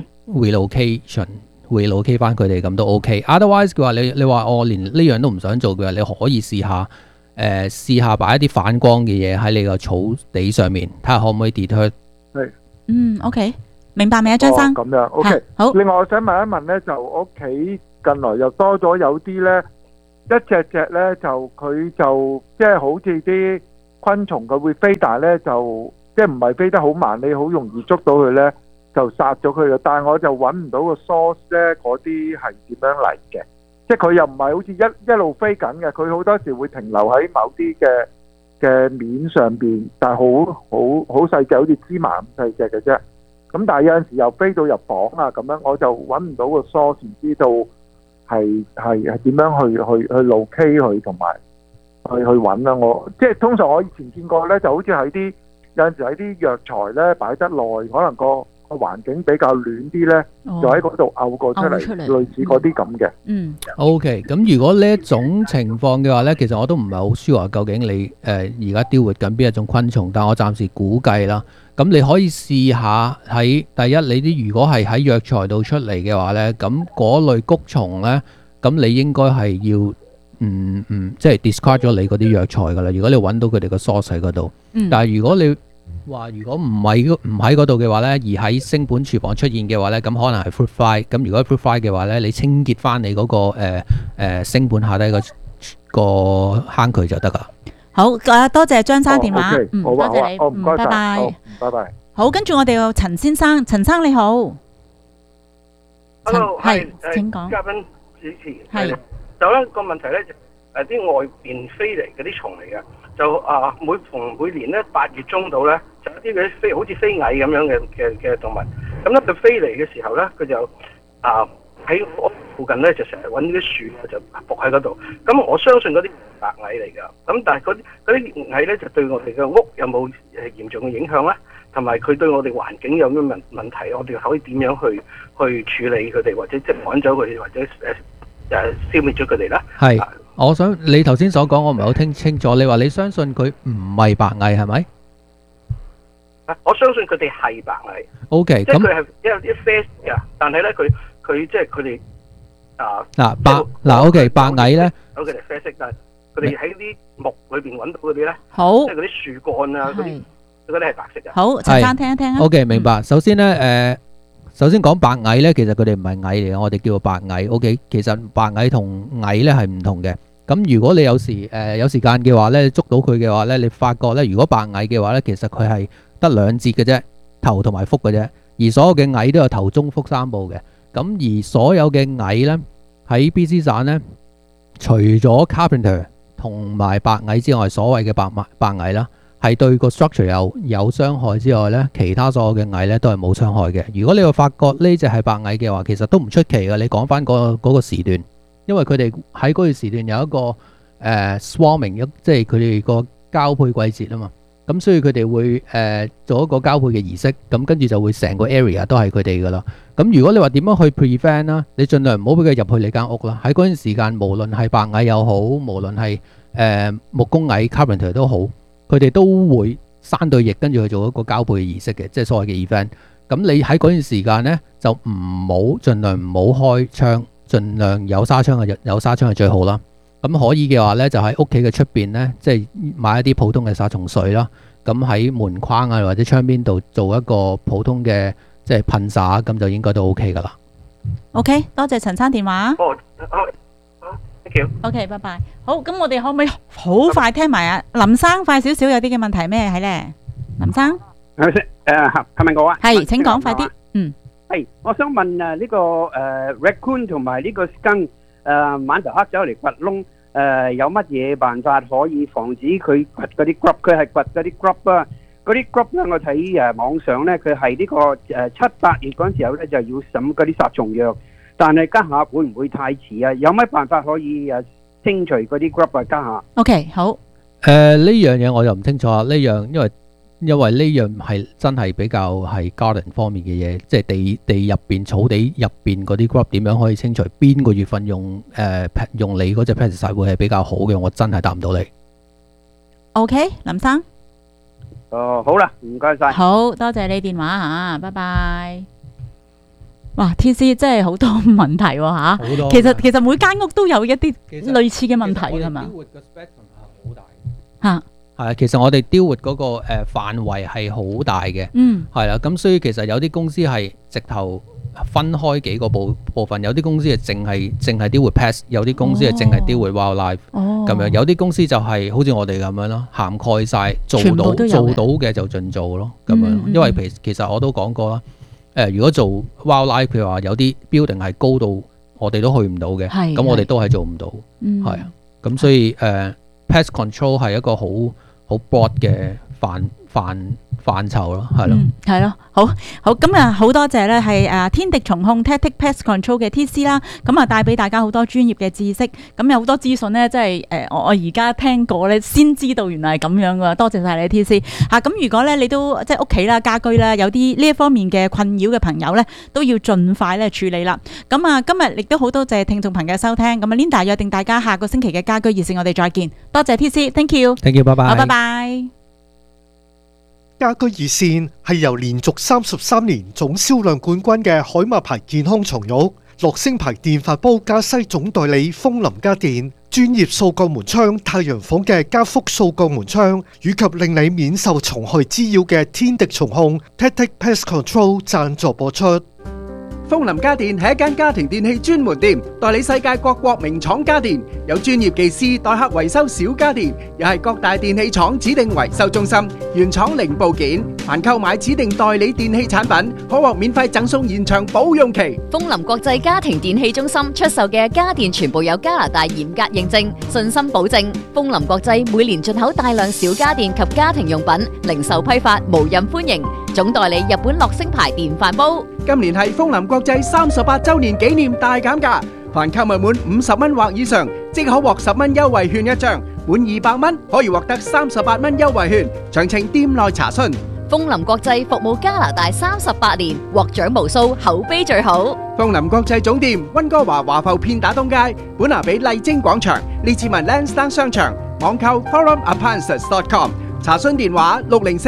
relocate 翻佢哋咁都 OK。Otherwise 嘅話，你話我連呢樣都唔想做嘅話，你可以試下擺一啲反光嘅嘢喺你個草地上面，睇下可唔可以 deter。 係。OK， 明白未啊，張生？ 咁樣 OK。好。另外我想問一問咧，就屋企近來又多咗有啲咧，一隻咧就佢就即係好似啲昆蟲佢會飛，但係咧就即係唔係飛得好慢，你好容易捉到佢咧就殺咗佢嘅。但係我就揾唔到個 source 咧，嗰啲係點樣嚟嘅？即係佢又唔係好似一路飛緊嘅，佢好多時會停留喺某啲嘅面上邊，但係好細隻，好似芝麻咁細隻嘅啫。咁但係有陣時又飛到入房啊咁樣，我就揾唔到個 source，唔知道係點樣去locate佢同埋去揾啦。我即係通常我以前見過咧，就好似喺啲有陣時喺啲藥材咧擺得耐，可能個環境比較暖啲咧，就喺嗰度漚過出嚟，類似嗰啲咁嘅。 OK， 咁如果呢一種情況嘅話咧，其實我都唔係好 sure究竟你而家雕活緊邊一種昆蟲，但我暫時估計啦。咁你可以試下喺第一，你啲如果係喺藥材度出嚟嘅話咧，咁嗰類谷蟲咧，咁你應該係要即係 discard 咗你嗰啲藥材噶啦。如果你揾到佢哋個 source 喺嗰度，但係如果你話如果唔喺嗰度嘅話咧，而喺星本廚房出現嘅話咧，咁可能係 fruit fly。咁如果 fruit fly 嘅話咧，你清潔翻你嗰個星本下低個坑渠就得噶。 好，多謝張生電話，多謝你， 唔該晒， 拜拜， 拜拜。 好，跟住我哋有陳先生，陳生你好 ，Hello， 係請講。 嘉賓主持係， 就咧個問題咧，啲外邊飛嚟嗰啲蟲嚟嘅。就每年咧8月中到咧，就有啲嗰啲飛好似飛蟻咁樣嘅動物。咁咧佢飛嚟嘅時候咧，佢就喺我附近咧就成日揾啲樹就伏喺嗰度。咁我相信嗰啲白蟻嚟㗎。咁但係嗰啲蟻咧就對我哋嘅屋有冇嚴重嘅影響咧？同埋佢對我哋環境有咩問題？我哋可以點樣去處理佢哋，或者即係趕走佢哋，或者消滅咗佢哋咧？ 係。我想你頭先所講，我唔係好聽清楚。你話你相信佢唔係白蟻係咪？ 我相信佢哋係白蟻。 OK， 即係佢係一啡嘅，但係咧佢即係佢哋 OK 白蟻咧， 佢哋啡色，但係佢哋喺啲木裏邊揾到嗰啲咧， 好， 即係嗰啲樹幹啊，嗰啲係白色嘅。 好，陳生聽一聽啊。 OK，明白。首先咧，首先講白蟻咧，其實佢哋唔係蟻嚟嘅，我哋叫做白蟻。OK， 其實白蟻同蟻咧係唔同嘅。咁如果你有時間嘅話咧，捉到佢嘅話咧，你發覺咧，如果白蟻嘅話咧，其實佢係得兩節嘅啫，頭同埋腹嘅啫。而所有嘅蟻都有頭、中、腹三部嘅。咁而所有嘅蟻咧喺 BC 省咧，除咗 Carpenter 同埋白蟻之外，所謂嘅白蟻啦，係對個 structure 有傷害之外咧，其他所有嘅蟻咧都係冇傷害嘅。如果你會發覺呢隻係白蟻嘅話，其實都唔出奇嘅。你講翻嗰個時段。因為佢哋喺嗰段時段有一個swarming，即係佢哋個交配季節啊嘛，咁所以佢哋會做一個交配嘅儀式，咁跟住就會成個 area 都係佢哋噶啦。咁如果你話點樣去 prevent 啦，你盡量唔好俾佢入去你間屋啦。喺嗰段時間，無論係白蟻又好，無論係木工蟻 carpenter 都好，佢哋都會生對翼，跟住去做一個交配嘅儀式嘅，即係所謂嘅 event。咁你喺嗰段時間呢，就盡量唔好開窗。盡量有紗窗係最好啦。咁可以嘅話呢，就喺屋企嘅出邊呢，即係買一啲普通嘅殺蟲水啦。咁喺門框啊或者窗邊度做一個普通嘅即係噴灑，咁就應該都 OK 噶啦。 OK， 多謝陳生電話。 thank you。 OK， 拜拜。好，咁我哋可唔可以好快聽埋啊？林生快少少，有啲嘅問題咩係呢？林生， 係咪我啊？ 係，請講快啲。 係，我想問呢個raccoon 同埋呢個 skunk 晚頭黑走嚟掘窿，有乜嘢辦法可以防止佢掘嗰啲 grub？ 佢係掘嗰啲 grub 啊，嗰啲 grub 咧，我睇網上咧，佢係呢個7、8月嗰陣時候咧就要審嗰啲殺蟲藥，但係家下會唔會太遲啊？有乜辦法可以清除嗰啲 grub 啊？家下 OK 好。 呢樣嘢我就唔清楚啦。呢樣因為因為呢樣係真係比較係 garden 方面嘅嘢，即係地入邊草地入邊嗰啲 grub 點樣可以清除，邊個月份用你嗰隻 pesticide 會係比較好嘅，我真係答唔到你。 OK， 林生。 好啦，唔該晒。 好多謝你電話嚇，拜拜。哇 ，TC 真係好多問題喎嚇。好多。其實每間屋都有一啲類似嘅問題㗎嘛。嚇。 係啊，其實我哋deal with嗰個範圍係好大嘅。係啦，咁所以其實有啲公司係直頭分開幾個部分，有啲公司係淨係deal with pest，有啲公司係淨係deal with wildlife。咁樣有啲公司就係好似我哋咁樣咯，涵蓋晒，做到嘅就盡做咯，咁樣。因為其實我都講過啦，如果做 wildlife，譬如話有啲 building 係高到我哋都去唔到嘅，咁我哋都係做唔到，係啊。咁所以pest control 係一個好 broad 嘅範疇咯，係咯， 係咯，好咁啊，好多謝咧，係天敵蟲控 Tactic Pest Control 嘅 TC 啦，咁啊帶俾大家好多專業嘅知識，咁有好多資訊咧，即係我而家聽過咧，先知道原來係咁樣噶，多謝晒你 TC 嚇。咁如果咧你都即係屋企啦、家居啦，有啲呢一方面嘅困擾嘅朋友咧，都要盡快咧處理啦。咁啊，今日亦都好多謝聽眾朋友收聽，咁啊 Linda 約定大家下個星期嘅家居熱線，我哋再見，多謝 TC，Thank you， 拜拜， 好，拜拜。 家居熱線係由連續33年總銷量冠軍嘅海馬牌健康床褥、樂聲牌電飯煲加西總代理風林家電、專業掃角門窗太陽房嘅加福掃角門窗，以及令你免受蟲害滋擾嘅天敵蟲控 Tactic Pest Control 贊助播出。 風林家電係一間家庭電器專門店，代理世界各國名廠家電，有專業技師代客維修小家電，又係各大電器廠指定維修中心，原廠零部件。凡購買指定代理電器產品，可獲免費贈送延長保用期。 風林國際家庭電器中心出售嘅家電全部有加拿大嚴格認證，信心保證。風林國際每年進口大量小家電及家庭用品，零售批發無任歡迎。總代理日本樂聲牌電飯煲。 今年係風林國際38周年紀念大減價，凡購物滿50蚊或以上，即可獲10蚊優惠券一張；滿200蚊可以獲得38蚊優惠券。詳情店內查詢。 風林國際服務加拿大38年，獲獎無數，口碑最好。 風林國際總店溫哥華華埠片打東街，本拿比麗晶廣場，列治文 Lansdowne 商場，網購 forumappliances.com， 查詢電話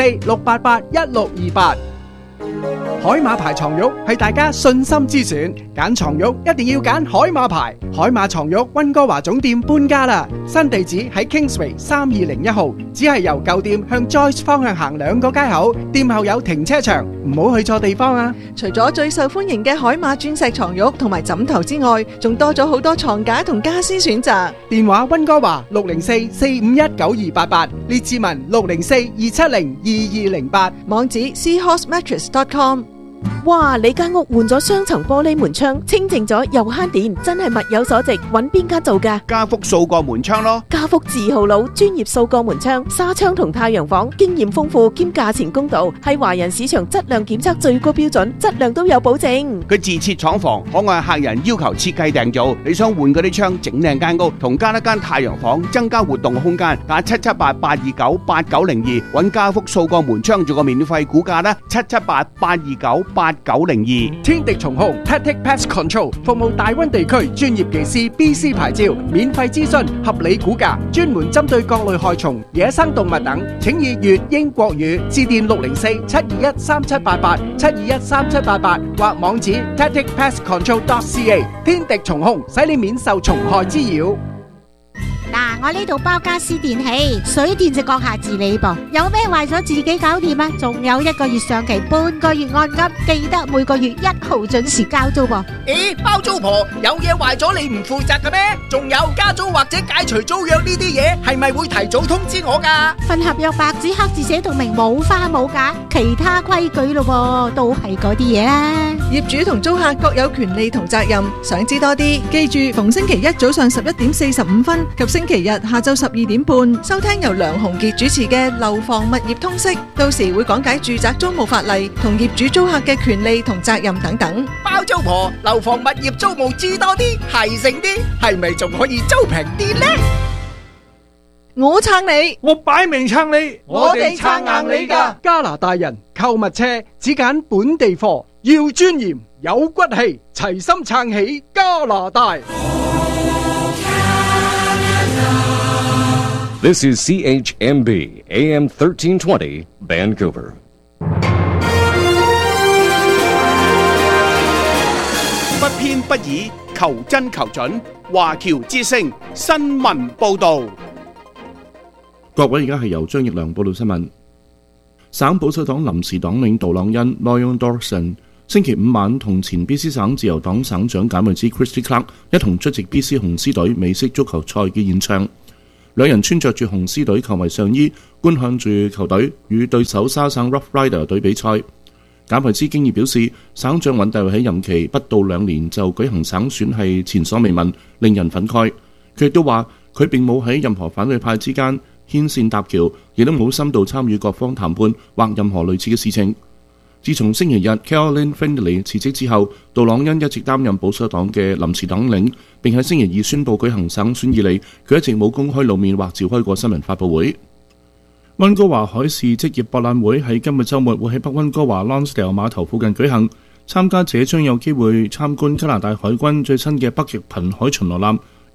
604-688-1628。海馬牌床褥係大家信心之選，揀床褥一定要揀海馬牌。海馬床褥溫哥華總店搬家啦，新地址喺 Kingsway 3201號，只係由舊店向 Joyce 方向行2個街口，店後有停車場，唔好去錯地方啊！ 除咗最受歡迎嘅海馬鑽石床褥同埋枕頭之外，仲多咗好多床架同家私選擇。 電話溫哥華604-451-9288，列治文604-270-2208， 網址 seahorsemattress.com。 哇！你間屋換咗雙層玻璃門窗，清淨咗又慳電，真係物有所值。揾邊間做㗎？ 家福掃角門窗咯。 家福字號佬，專業掃角門窗、紗窗同太陽房，經驗豐富兼價錢公道，係華人市場質量檢測最高標準，質量都有保證。 佢自設廠房，可按客人要求設計訂造。你想換嗰啲窗，整靚間屋，同加一間太陽房，增加活動空間，打778-829-8902，揾家福掃角門窗做個免費估價啦，778-829-8902。 天敵蟲控 Tactic Pest Control 服務大溫地區專業技師 BC 牌照，免費諮詢，合理估價，專門針對各類害蟲、野生動物等，請以粵英國語致電604-721-3788 721-3788或網址 tacticpestcontrol.ca。 天敵蟲控使你免受蟲害滋擾。 嗱，我呢度包家私電器，水電就閣下自理噃，有咩壞咗自己搞掂啊！仲有1個月上期，半個月按金，記得每個月1號準時交租噃。 咦，包租婆有嘢壞咗你唔負責嘅咩？仲有加租或者解除租約呢啲嘢，係咪會提早通知我㗎？ 份合約白紙黑字寫到明，冇花冇假，其他規矩咯噃，都係嗰啲嘢啦。 業主同租客各有權利同責任，想知多啲，記住逢星期一早上11:45及星期日下晝12點半，收聽由梁鴻傑主持嘅樓房物業通識，到時會講解住宅租務法例同業主租客嘅權利同責任等等。 包租婆樓房物業租務知多啲，係醒啲，係咪仲可以租平啲呢？ 我撐你， 我擺明撐你， 我哋撐硬你㗎。 加拿大人購物車只揀本地貨，要尊嚴有骨氣，齊心撐起加拿大。 This is CHMB AM 1320 Vancouver. 不偏不倚，求真求準。華僑之聲新聞報導。 各位，而家係由張奕良報道新聞。省保守黨臨時黨領杜朗恩 （Loyal Dawson） 星期五晚同前 BC 省自由黨省長簡惠芝 （Christy Clark） 一同出席 BC 紅獅隊美式足球賽嘅演唱。兩人穿着住紅獅隊球迷上衣，觀向住球隊與對手沙省 Rough Rider 隊比賽。簡惠芝經已表示，省長尹大衛喺任期不到2年就舉行省選係前所未聞，令人憤慨。佢亦都話，佢並冇喺任何反對派之間牽線搭橋，亦都冇深度參與各方談判或任何類似嘅事情。自從星期日 Caroline Findlay 辭職之後，杜朗恩一直擔任保守黨嘅臨時黨領，並喺星期二宣布舉行省選以嚟，佢一直冇公開露面或召開過新聞發佈會。溫哥華海事職業博覽會喺今日週末會喺北溫哥華 Lonsdale 碼頭附近舉行，參加者將有機會參觀加拿大海軍最新嘅北極瀕海巡邏艦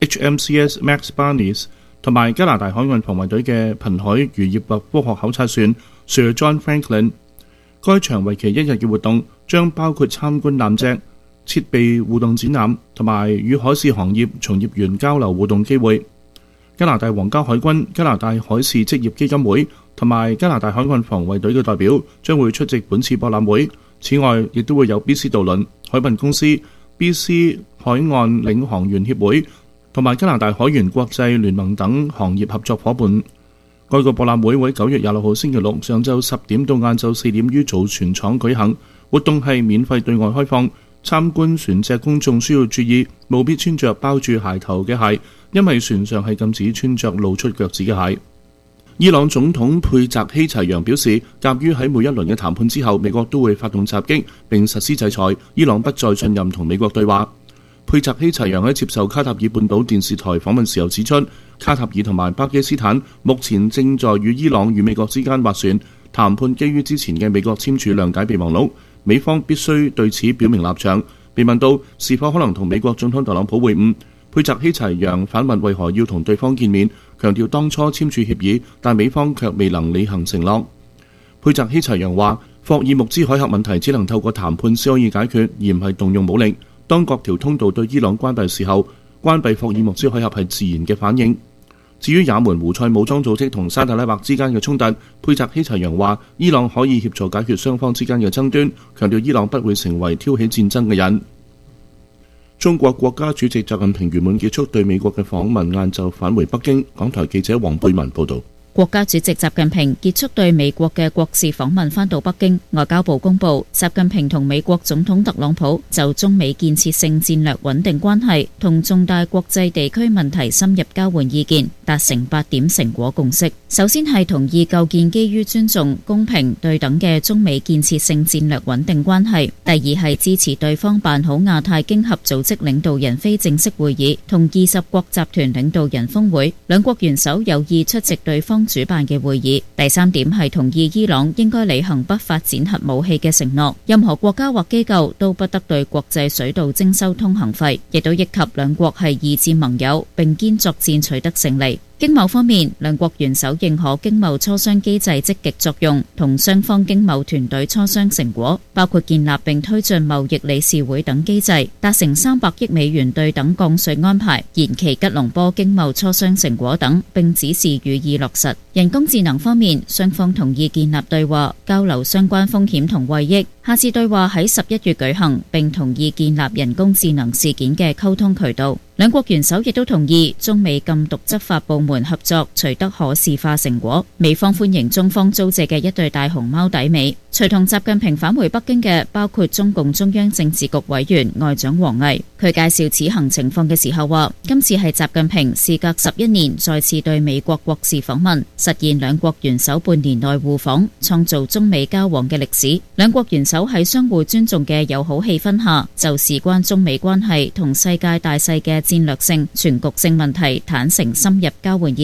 HMCS Max Barnes 同埋加拿大海岸防衛隊嘅瀕海漁業及科學考察船 Sir John Franklin。該場為期1日嘅活動將包括參觀艦隻、設備互動展覽同埋與海事行業從業員交流互動機會。加拿大皇家海軍、加拿大海事職業基金會同埋加拿大海岸防衛隊嘅代表將會出席本次博覽會。此外，亦都會有 BC 渡輪、海運公司、BC 海岸領航員協會同埋加拿大海員國際聯盟等行業合作伙伴。該個博覽會喺9月26號星期六上晝10點到晏晝4點於造船廠舉行。活動係免費對外開放。參觀船隻公眾需要注意，務必穿着包住鞋頭嘅鞋，因為船上係禁止穿着露出腳趾嘅鞋。伊朗總統佩澤希齊揚表示，鑑於喺每一輪嘅談判之後，美國都會發動襲擊並實施制裁，伊朗不再信任同美國對話。佩澤希齊揚喺接受卡塔爾半島電視台訪問時候指出，卡塔爾同埋巴基斯坦目前正在與伊朗與美國之間斡旋談判，基於之前嘅美國簽署諒解備忘錄。美方必須對此表明立場。被問到是否可能同美國總統特朗普會晤，佩澤希齊揚反問為何要同對方見面，強調當初簽署協議，但美方卻未能履行承諾。佩澤希齊揚話，霍爾木茲海峽問題只能透過談判先可以解決，而唔係動用武力。當各條通道對伊朗關閉時候，關閉霍爾木茲海峽係自然嘅反應。至於也門胡塞武裝組織同沙特阿拉伯之間嘅衝突，佩澤希齊揚話，伊朗可以協助解決雙方之間嘅爭端，強調伊朗不會成為挑起戰爭嘅人。中國國家主席習近平圓滿結束對美國嘅訪問，晏晝返回北京。港台記者黃貝文報導。 國家主席習近平結束對美國嘅國事訪問，返到北京。外交部公佈，習近平同美國總統特朗普就中美建設性戰略穩定關係同重大國際地區問題深入交換意見，達成8點成果共識。首先係同意構建基於尊重、公平、對等嘅中美建設性戰略穩定關係。第二係支持對方辦好亞太經合組織領導人非正式會議同20國集團領導人峰會，兩國元首有意出席對方主辦嘅會議。第三點係同意伊朗應該履行不發展核武器嘅承諾，任何國家或機構都不得對國際水道徵收通行費，亦都憶及兩國係二戰盟友，並肩作戰取得勝利。經貿方面，兩國元首認可經貿磋商機制積極作用，同雙方經貿團隊磋商成果，包括建立並推進貿易理事會等機制，達成300億美元對等降稅安排，延期吉隆坡經貿磋商成果等，並指示予以落實。人工智能方面，雙方同意建立對話，交流相關風險同惠益。下次對話喺11月舉行，並同意建立人工智能事件嘅溝通渠道。兩國元首亦都同意中美禁毒執法部門合作取得可視化成果。美方歡迎中方租借嘅一對大熊貓底尾。隨同習近平返回北京嘅包括中共中央政治局委員外長王毅。佢介紹此行情況嘅時候話，今次係習近平事隔11年再次對美國國事訪問，實現兩國元首半年內互訪，創造中美交往嘅歷史。兩國元首喺相互尊重嘅友好氣氛下，就事關中美關係同世界大勢嘅戰略性、全局性問題坦誠深入交換意見。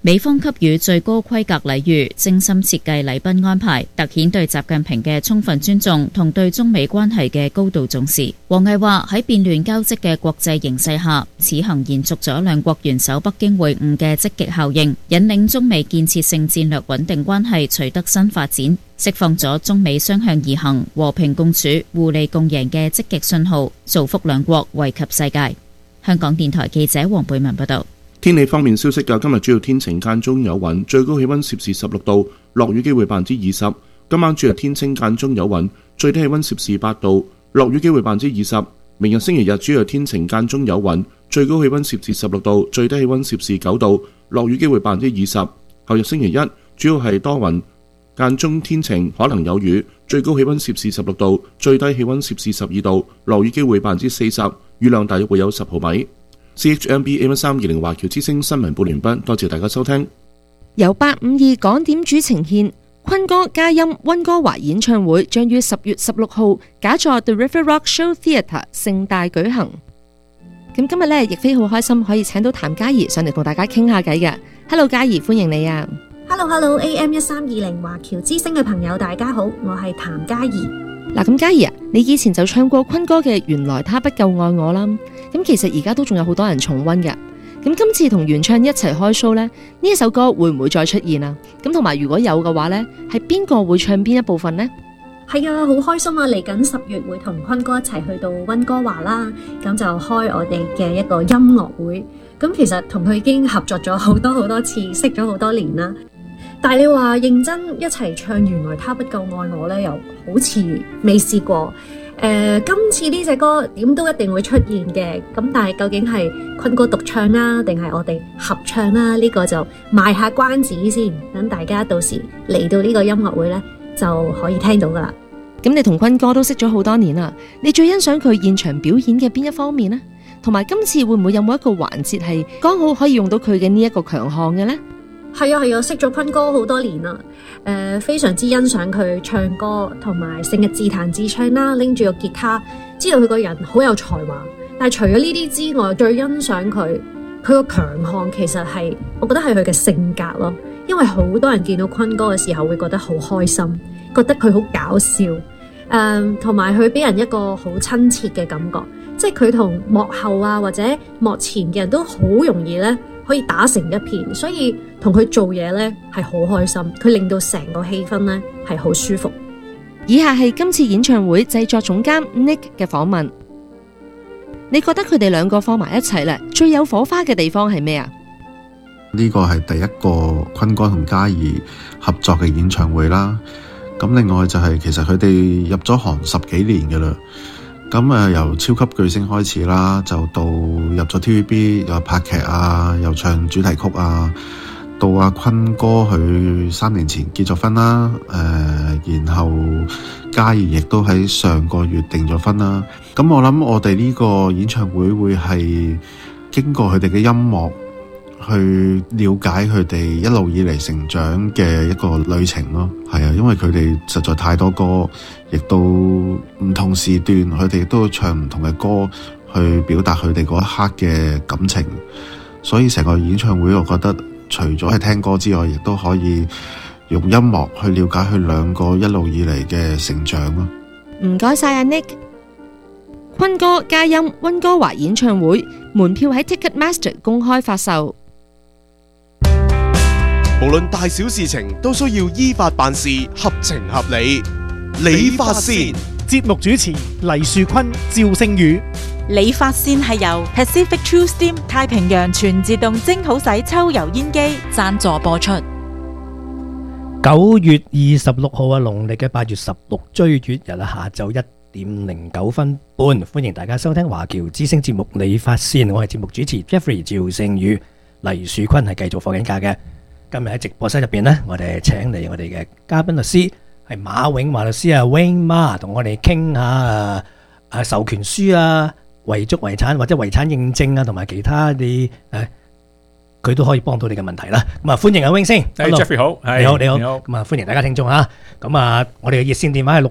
美方給予最高規格禮遇，精心設計禮賓安排，凸顯對習近平嘅充分尊重同對中美關係嘅高度重視。王毅話喺變亂交織嘅國際形勢下，此行延續咗兩國元首北京會晤嘅積極效應，引領中美建設性戰略穩定關係取得新發展，釋放咗中美相向而行、和平共處、互利共贏嘅積極信號，造福兩國，惠及世界。香港電台記者黃貝文報道。 天氣方面消息嘅，今日主要天晴間中有雲，最高氣溫攝氏16度，落雨機會20%。今晚主要天晴間中有雲，最低氣溫攝氏8度，落雨機會20%。明日星期日主要天晴間中有雲，最高氣溫攝氏16度，最低氣溫攝氏9度，落雨機會20%。後日星期一主要係多雲，間中天晴，可能有雨，最高氣溫攝氏16度，最低氣溫攝氏12度，落雨機會40%，雨量大約會有10毫米。CHMB AM320 華僑之聲新聞報完畢，多謝大家收聽。 由852港點主呈獻坤哥嘉音溫哥華演唱會，將於10月16號假座 The River Rock Show Theatre 盛大舉行。咁今日呢，亦非好開心可以請到譚嘉儀上嚟同大家傾下偈嘅。Hello， 嘉儀，歡迎你啊 ！Hello AM1320 華僑之聲嘅朋友大家好，我係譚嘉儀。 嗱，咁嘉儀啊，你以前就唱過坤哥嘅《原來他不夠愛我》啦，咁其實而家都仲有好多人重溫嘅。咁今次同原唱一齊開 show 呢，呢一首歌會唔會再出現啊？咁同埋如果有嘅話呢，係邊個會唱邊一部分呢？ 係啊，好開心啊！嚟緊10月會同坤哥一齊去到溫哥華啦，咁就開我哋嘅一個音樂會。咁其實同佢已經合作咗好多次，識咗好多年啦。但係你話認真一齊唱《原來他不夠愛我》呢，又好似未試過。今次呢隻歌點都一定會出現嘅。咁但係究竟係坤哥獨唱啦，定係我哋合唱啦？呢個就賣下關子先，等大家到時嚟到呢個音樂會呢，就可以聽到噶啦。 咁你同坤哥都識咗好多年啦，你最欣賞佢現場表演嘅邊一方面呢？同埋今次會唔會有冇一個環節係剛好可以用到佢嘅呢一個強項嘅呢？ 係啊，識咗坤哥好多年啦，非常之欣賞佢唱歌，同埋成日自彈自唱啦，拎住個吉他，知道佢個人好有才華。但係除咗呢啲之外，最欣賞佢個強項其實係，我覺得係佢嘅性格咯。因為好多人見到坤哥嘅時候會覺得好開心，覺得佢好搞笑，同埋佢俾人一個好親切嘅感覺，即係佢同幕後啊或者幕前嘅人都好容易咧可以打成一片，所以同佢做嘢咧係好開心，佢令到成個氣氛咧係好舒服。 以下係今次演唱會製作總監 Nick 嘅訪問，你覺得佢哋兩個放埋一齊咧，最有火花嘅地方係咩啊？ 呢個係第一個坤哥同嘉儀合作嘅演唱會啦。咁另外就係其實佢哋入咗行10幾年嘅啦。咁由超級巨星開始啦，就到入咗 TVB 又拍劇啊，又唱主題曲啊，到阿坤哥佢3年前結咗婚啦，然後嘉儀亦都喺上個月訂咗婚啦。咁我諗我哋呢個演唱會會係經過佢哋嘅音樂去了解佢哋一路以嚟成長嘅一個旅程咯。係啊，因為佢哋實在太多歌，亦都唔同時段佢哋都唱唔同嘅歌去表達佢哋嗰一刻嘅感情，所以成個演唱會我覺得除咗係聽歌之外，亦都可以用音樂去了解佢兩個一路以嚟嘅成長咯。 唔該晒阿 Nick。坤哥嘉音溫哥華演唱會門票喺 Ticketmaster 公開發售。 無論大小事情都需要依法辦事，合情合理。理髮線節目主持黎樹坤、趙聖宇。 理髮線係由 Pacific True Steam 太平洋全自動蒸好洗抽油煙機贊助播出。 9月26號啊，農曆嘅8月16追月日啊，下晝1點09分半，歡迎大家收聽華僑之聲節目理髮線，我係節目主持 Jeffrey 趙聖宇。黎樹坤係繼續放緊假嘅。今日喺直播室入邊呢，我哋請嚟我哋嘅嘉賓律師係馬永華律師啊 Wayne Ma， 同我哋傾下授權書啊、遺囑遺產或者遺產認證啊，同埋其他啲佢都可以幫到你嘅問題啦。咁啊，歡迎阿 Wayne 先。 Jeffrey 好， 你好。咁啊，歡迎大家聽眾啊。咁啊，我哋嘅熱線電話係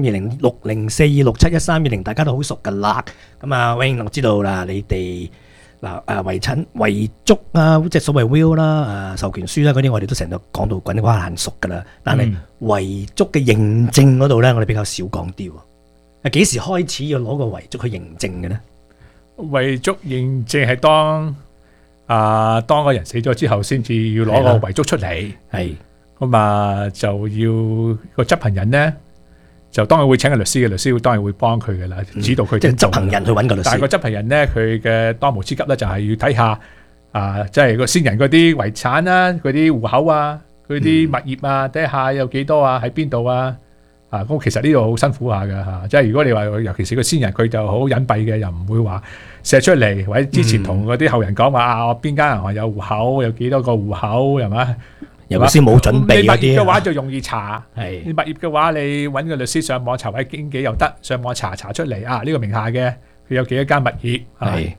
6042671320，6042671320，大家都好熟噶啦。咁啊 ，Wayne 我知道啦，你哋嗱遺囑啊，即係所謂 will 啦、授權書啦嗰啲，我哋都成日講到滾瓜爛熟噶啦。但係遺囑嘅認證嗰度咧，我哋比較少講啲喎。幾時開始要攞個遺囑去認證嘅咧？ 遺囑認證係當個人死咗之後，先至要攞個遺囑出嚟。 係咁啊，就要個執行人咧，就當然會請個律師嘅，律師當然會幫佢嘅啦，指導佢。 即係執行人去揾個律師。 但係個執行人咧，佢嘅當務之急咧，就係要睇下即係個先人嗰啲遺產啦、嗰啲戶口啊、嗰啲物業啊，睇下有幾多啊，喺邊度啊。咁其實呢度好辛苦下㗎嚇，即係如果你話尤其是個先人，佢就好隱蔽嘅，又唔會話寫出嚟，或者之前同嗰啲後人講話我邊間銀行有戶口，有幾多個戶口係嘛？ 有先冇準備嗰啲。 你物業嘅話就容易查， 係你物業嘅話，你揾個律師上網查位經紀又得，上網查出嚟呢個名下嘅佢有幾多間物業， 係